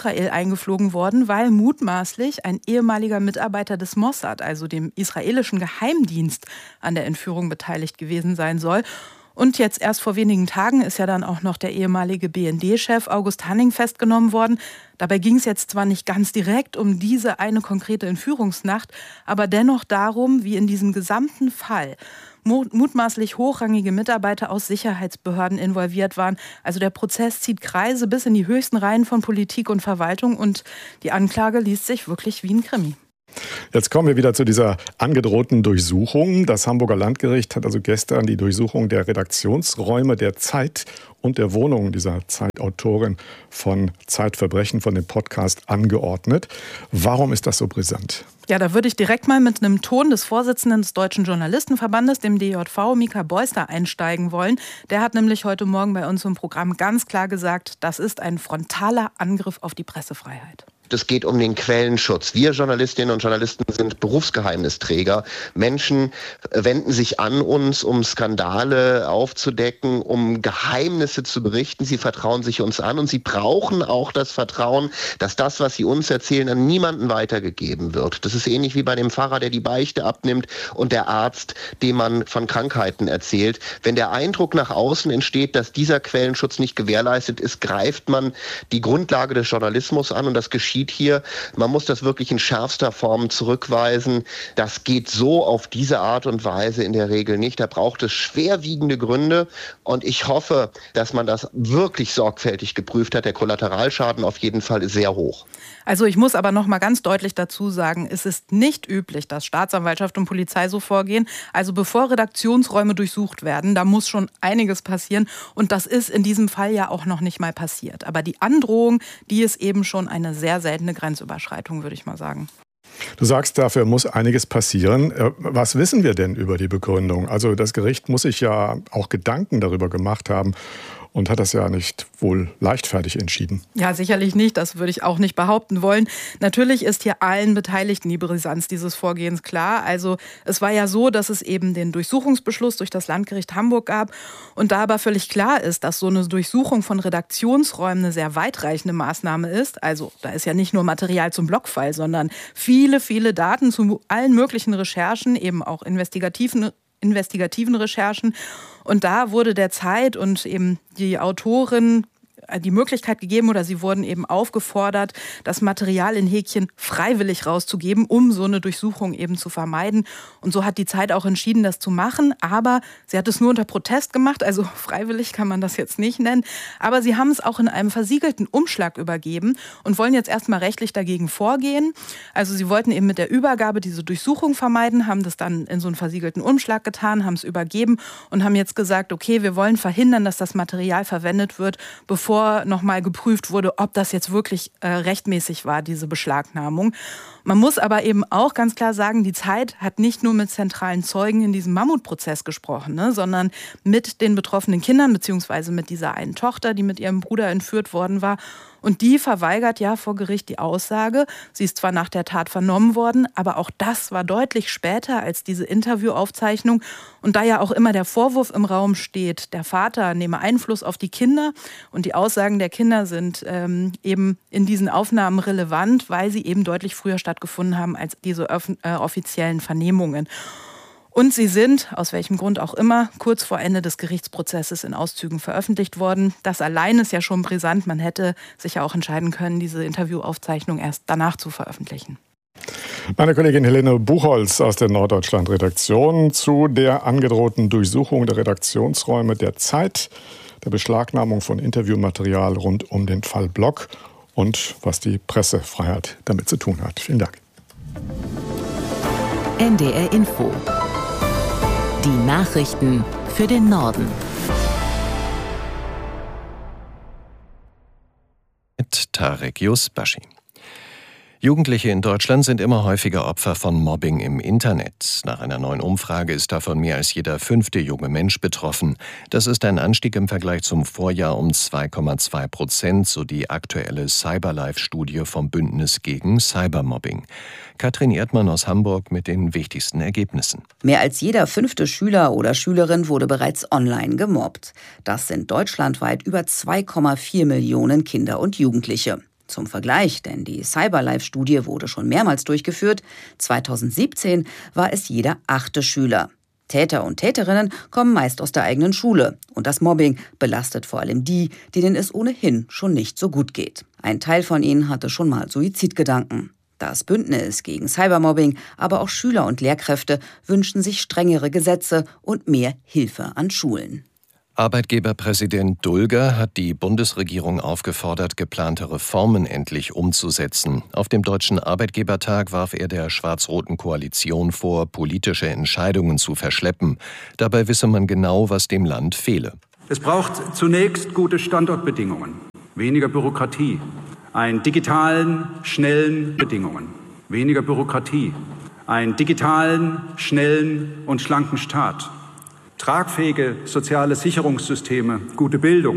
Israel eingeflogen worden, weil mutmaßlich ein ehemaliger Mitarbeiter des Mossad, also dem israelischen Geheimdienst, an der Entführung beteiligt gewesen sein soll. Und jetzt erst vor wenigen Tagen ist ja dann auch noch der ehemalige BND-Chef August Hanning festgenommen worden. Dabei ging es jetzt zwar nicht ganz direkt um diese eine konkrete Entführungsnacht, aber dennoch darum, wie in diesem gesamten Fall mutmaßlich hochrangige Mitarbeiter aus Sicherheitsbehörden involviert waren. Also der Prozess zieht Kreise bis in die höchsten Reihen von Politik und Verwaltung und die Anklage liest sich wirklich wie ein Krimi. Jetzt kommen wir wieder zu dieser angedrohten Durchsuchung. Das Hamburger Landgericht hat also gestern die Durchsuchung der Redaktionsräume der Zeit und der Wohnung dieser Zeitautorin von Zeitverbrechen, von dem Podcast, angeordnet. Warum ist das so brisant? Ja, da würde ich direkt mal mit einem Ton des Vorsitzenden des Deutschen Journalistenverbandes, dem DJV, Mika Beuster, einsteigen wollen. Der hat nämlich heute Morgen bei uns im Programm ganz klar gesagt, das ist ein frontaler Angriff auf die Pressefreiheit. Es geht um den Quellenschutz. Wir Journalistinnen und Journalisten sind Berufsgeheimnisträger. Menschen wenden sich an uns, um Skandale aufzudecken, um Geheimnisse zu berichten. Sie vertrauen sich uns an und sie brauchen auch das Vertrauen, dass das, was sie uns erzählen, an niemanden weitergegeben wird. Das ist ähnlich wie bei dem Pfarrer, der die Beichte abnimmt und der Arzt, dem man von Krankheiten erzählt. Wenn der Eindruck nach außen entsteht, dass dieser Quellenschutz nicht gewährleistet ist, greift man die Grundlage des Journalismus an und das geschieht hier. Man muss das wirklich in schärfster Form zurückweisen. Das geht so auf diese Art und Weise in der Regel nicht. Da braucht es schwerwiegende Gründe und ich hoffe, dass man das wirklich sorgfältig geprüft hat. Der Kollateralschaden auf jeden Fall ist sehr hoch. Also ich muss aber noch mal ganz deutlich dazu sagen, es ist nicht üblich, dass Staatsanwaltschaft und Polizei so vorgehen. Also bevor Redaktionsräume durchsucht werden, da muss schon einiges passieren. Und das ist in diesem Fall ja auch noch nicht mal passiert. Aber die Androhung, die ist eben schon eine sehr seltene Grenzüberschreitung, würde ich mal sagen. Du sagst, dafür muss einiges passieren. Was wissen wir denn über die Begründung? Also das Gericht muss sich ja auch Gedanken darüber gemacht haben und hat das ja nicht wohl leichtfertig entschieden. Ja, sicherlich nicht. Das würde ich auch nicht behaupten wollen. Natürlich ist hier allen Beteiligten die Brisanz dieses Vorgehens klar. Also es war ja so, dass es eben den Durchsuchungsbeschluss durch das Landgericht Hamburg gab und da aber völlig klar ist, dass so eine Durchsuchung von Redaktionsräumen eine sehr weitreichende Maßnahme ist. Also da ist ja nicht nur Material zum Blockfall, sondern viele, viele Daten zu allen möglichen Recherchen, eben auch investigativen Recherchen. Und da wurde der Zeit und eben die Autorin die Möglichkeit gegeben oder sie wurden eben aufgefordert, das Material in Häkchen freiwillig rauszugeben, um so eine Durchsuchung eben zu vermeiden. Und so hat die Zeit auch entschieden, das zu machen. Aber sie hat es nur unter Protest gemacht, also freiwillig kann man das jetzt nicht nennen. Aber sie haben es auch in einem versiegelten Umschlag übergeben und wollen jetzt erstmal rechtlich dagegen vorgehen. Also sie wollten eben mit der Übergabe diese Durchsuchung vermeiden, haben das dann in so einen versiegelten Umschlag getan, haben es übergeben und haben jetzt gesagt, okay, wir wollen verhindern, dass das Material verwendet wird, bevor nochmal geprüft wurde, ob das jetzt wirklich rechtmäßig war, diese Beschlagnahmung. Man muss aber eben auch ganz klar sagen, die Zeit hat nicht nur mit zentralen Zeugen in diesem Mammutprozess gesprochen, sondern mit den betroffenen Kindern, beziehungsweise mit dieser einen Tochter, die mit ihrem Bruder entführt worden war. Und die verweigert ja vor Gericht die Aussage. Sie ist zwar nach der Tat vernommen worden, aber auch das war deutlich später als diese Interviewaufzeichnung. Und da ja auch immer der Vorwurf im Raum steht, der Vater nehme Einfluss auf die Kinder und die Aussagen der Kinder sind eben in diesen Aufnahmen relevant, weil sie eben deutlich früher stattgefunden haben als diese offiziellen Vernehmungen. Und sie sind, aus welchem Grund auch immer, kurz vor Ende des Gerichtsprozesses in Auszügen veröffentlicht worden. Das allein ist ja schon brisant. Man hätte sich ja auch entscheiden können, diese Interviewaufzeichnung erst danach zu veröffentlichen. Meine Kollegin Helene Buchholz aus der Norddeutschland-Redaktion zu der angedrohten Durchsuchung der Redaktionsräume der Zeit, der Beschlagnahmung von Interviewmaterial rund um den Fall Block und was die Pressefreiheit damit zu tun hat. Vielen Dank. NDR Info. Die Nachrichten für den Norden. Mit Tarek Yusbashi. Jugendliche in Deutschland sind immer häufiger Opfer von Mobbing im Internet. Nach einer neuen Umfrage ist davon mehr als jeder 5. junge Mensch betroffen. Das ist ein Anstieg im Vergleich zum Vorjahr um 2,2%, so die aktuelle Cyberlife-Studie vom Bündnis gegen Cybermobbing. Katrin Erdmann aus Hamburg mit den wichtigsten Ergebnissen. Mehr als jeder 5. Schüler oder Schülerin wurde bereits online gemobbt. Das sind deutschlandweit über 2,4 Millionen Kinder und Jugendliche. Zum Vergleich, denn die CyberLife-Studie wurde schon mehrmals durchgeführt. 2017 war es jeder 8. Schüler. Täter und Täterinnen kommen meist aus der eigenen Schule. Und das Mobbing belastet vor allem die, denen es ohnehin schon nicht so gut geht. Ein Teil von ihnen hatte schon mal Suizidgedanken. Das Bündnis gegen Cybermobbing, aber auch Schüler und Lehrkräfte wünschen sich strengere Gesetze und mehr Hilfe an Schulen. Arbeitgeberpräsident Dulger hat die Bundesregierung aufgefordert, geplante Reformen endlich umzusetzen. Auf dem Deutschen Arbeitgebertag warf er der schwarz-roten Koalition vor, politische Entscheidungen zu verschleppen. Dabei wisse man genau, was dem Land fehle. Es braucht zunächst gute Standortbedingungen, weniger Bürokratie, einen digitalen, schnellen Bedingungen, weniger Bürokratie, einen digitalen, schnellen und schlanken Staat, tragfähige soziale Sicherungssysteme, gute Bildung,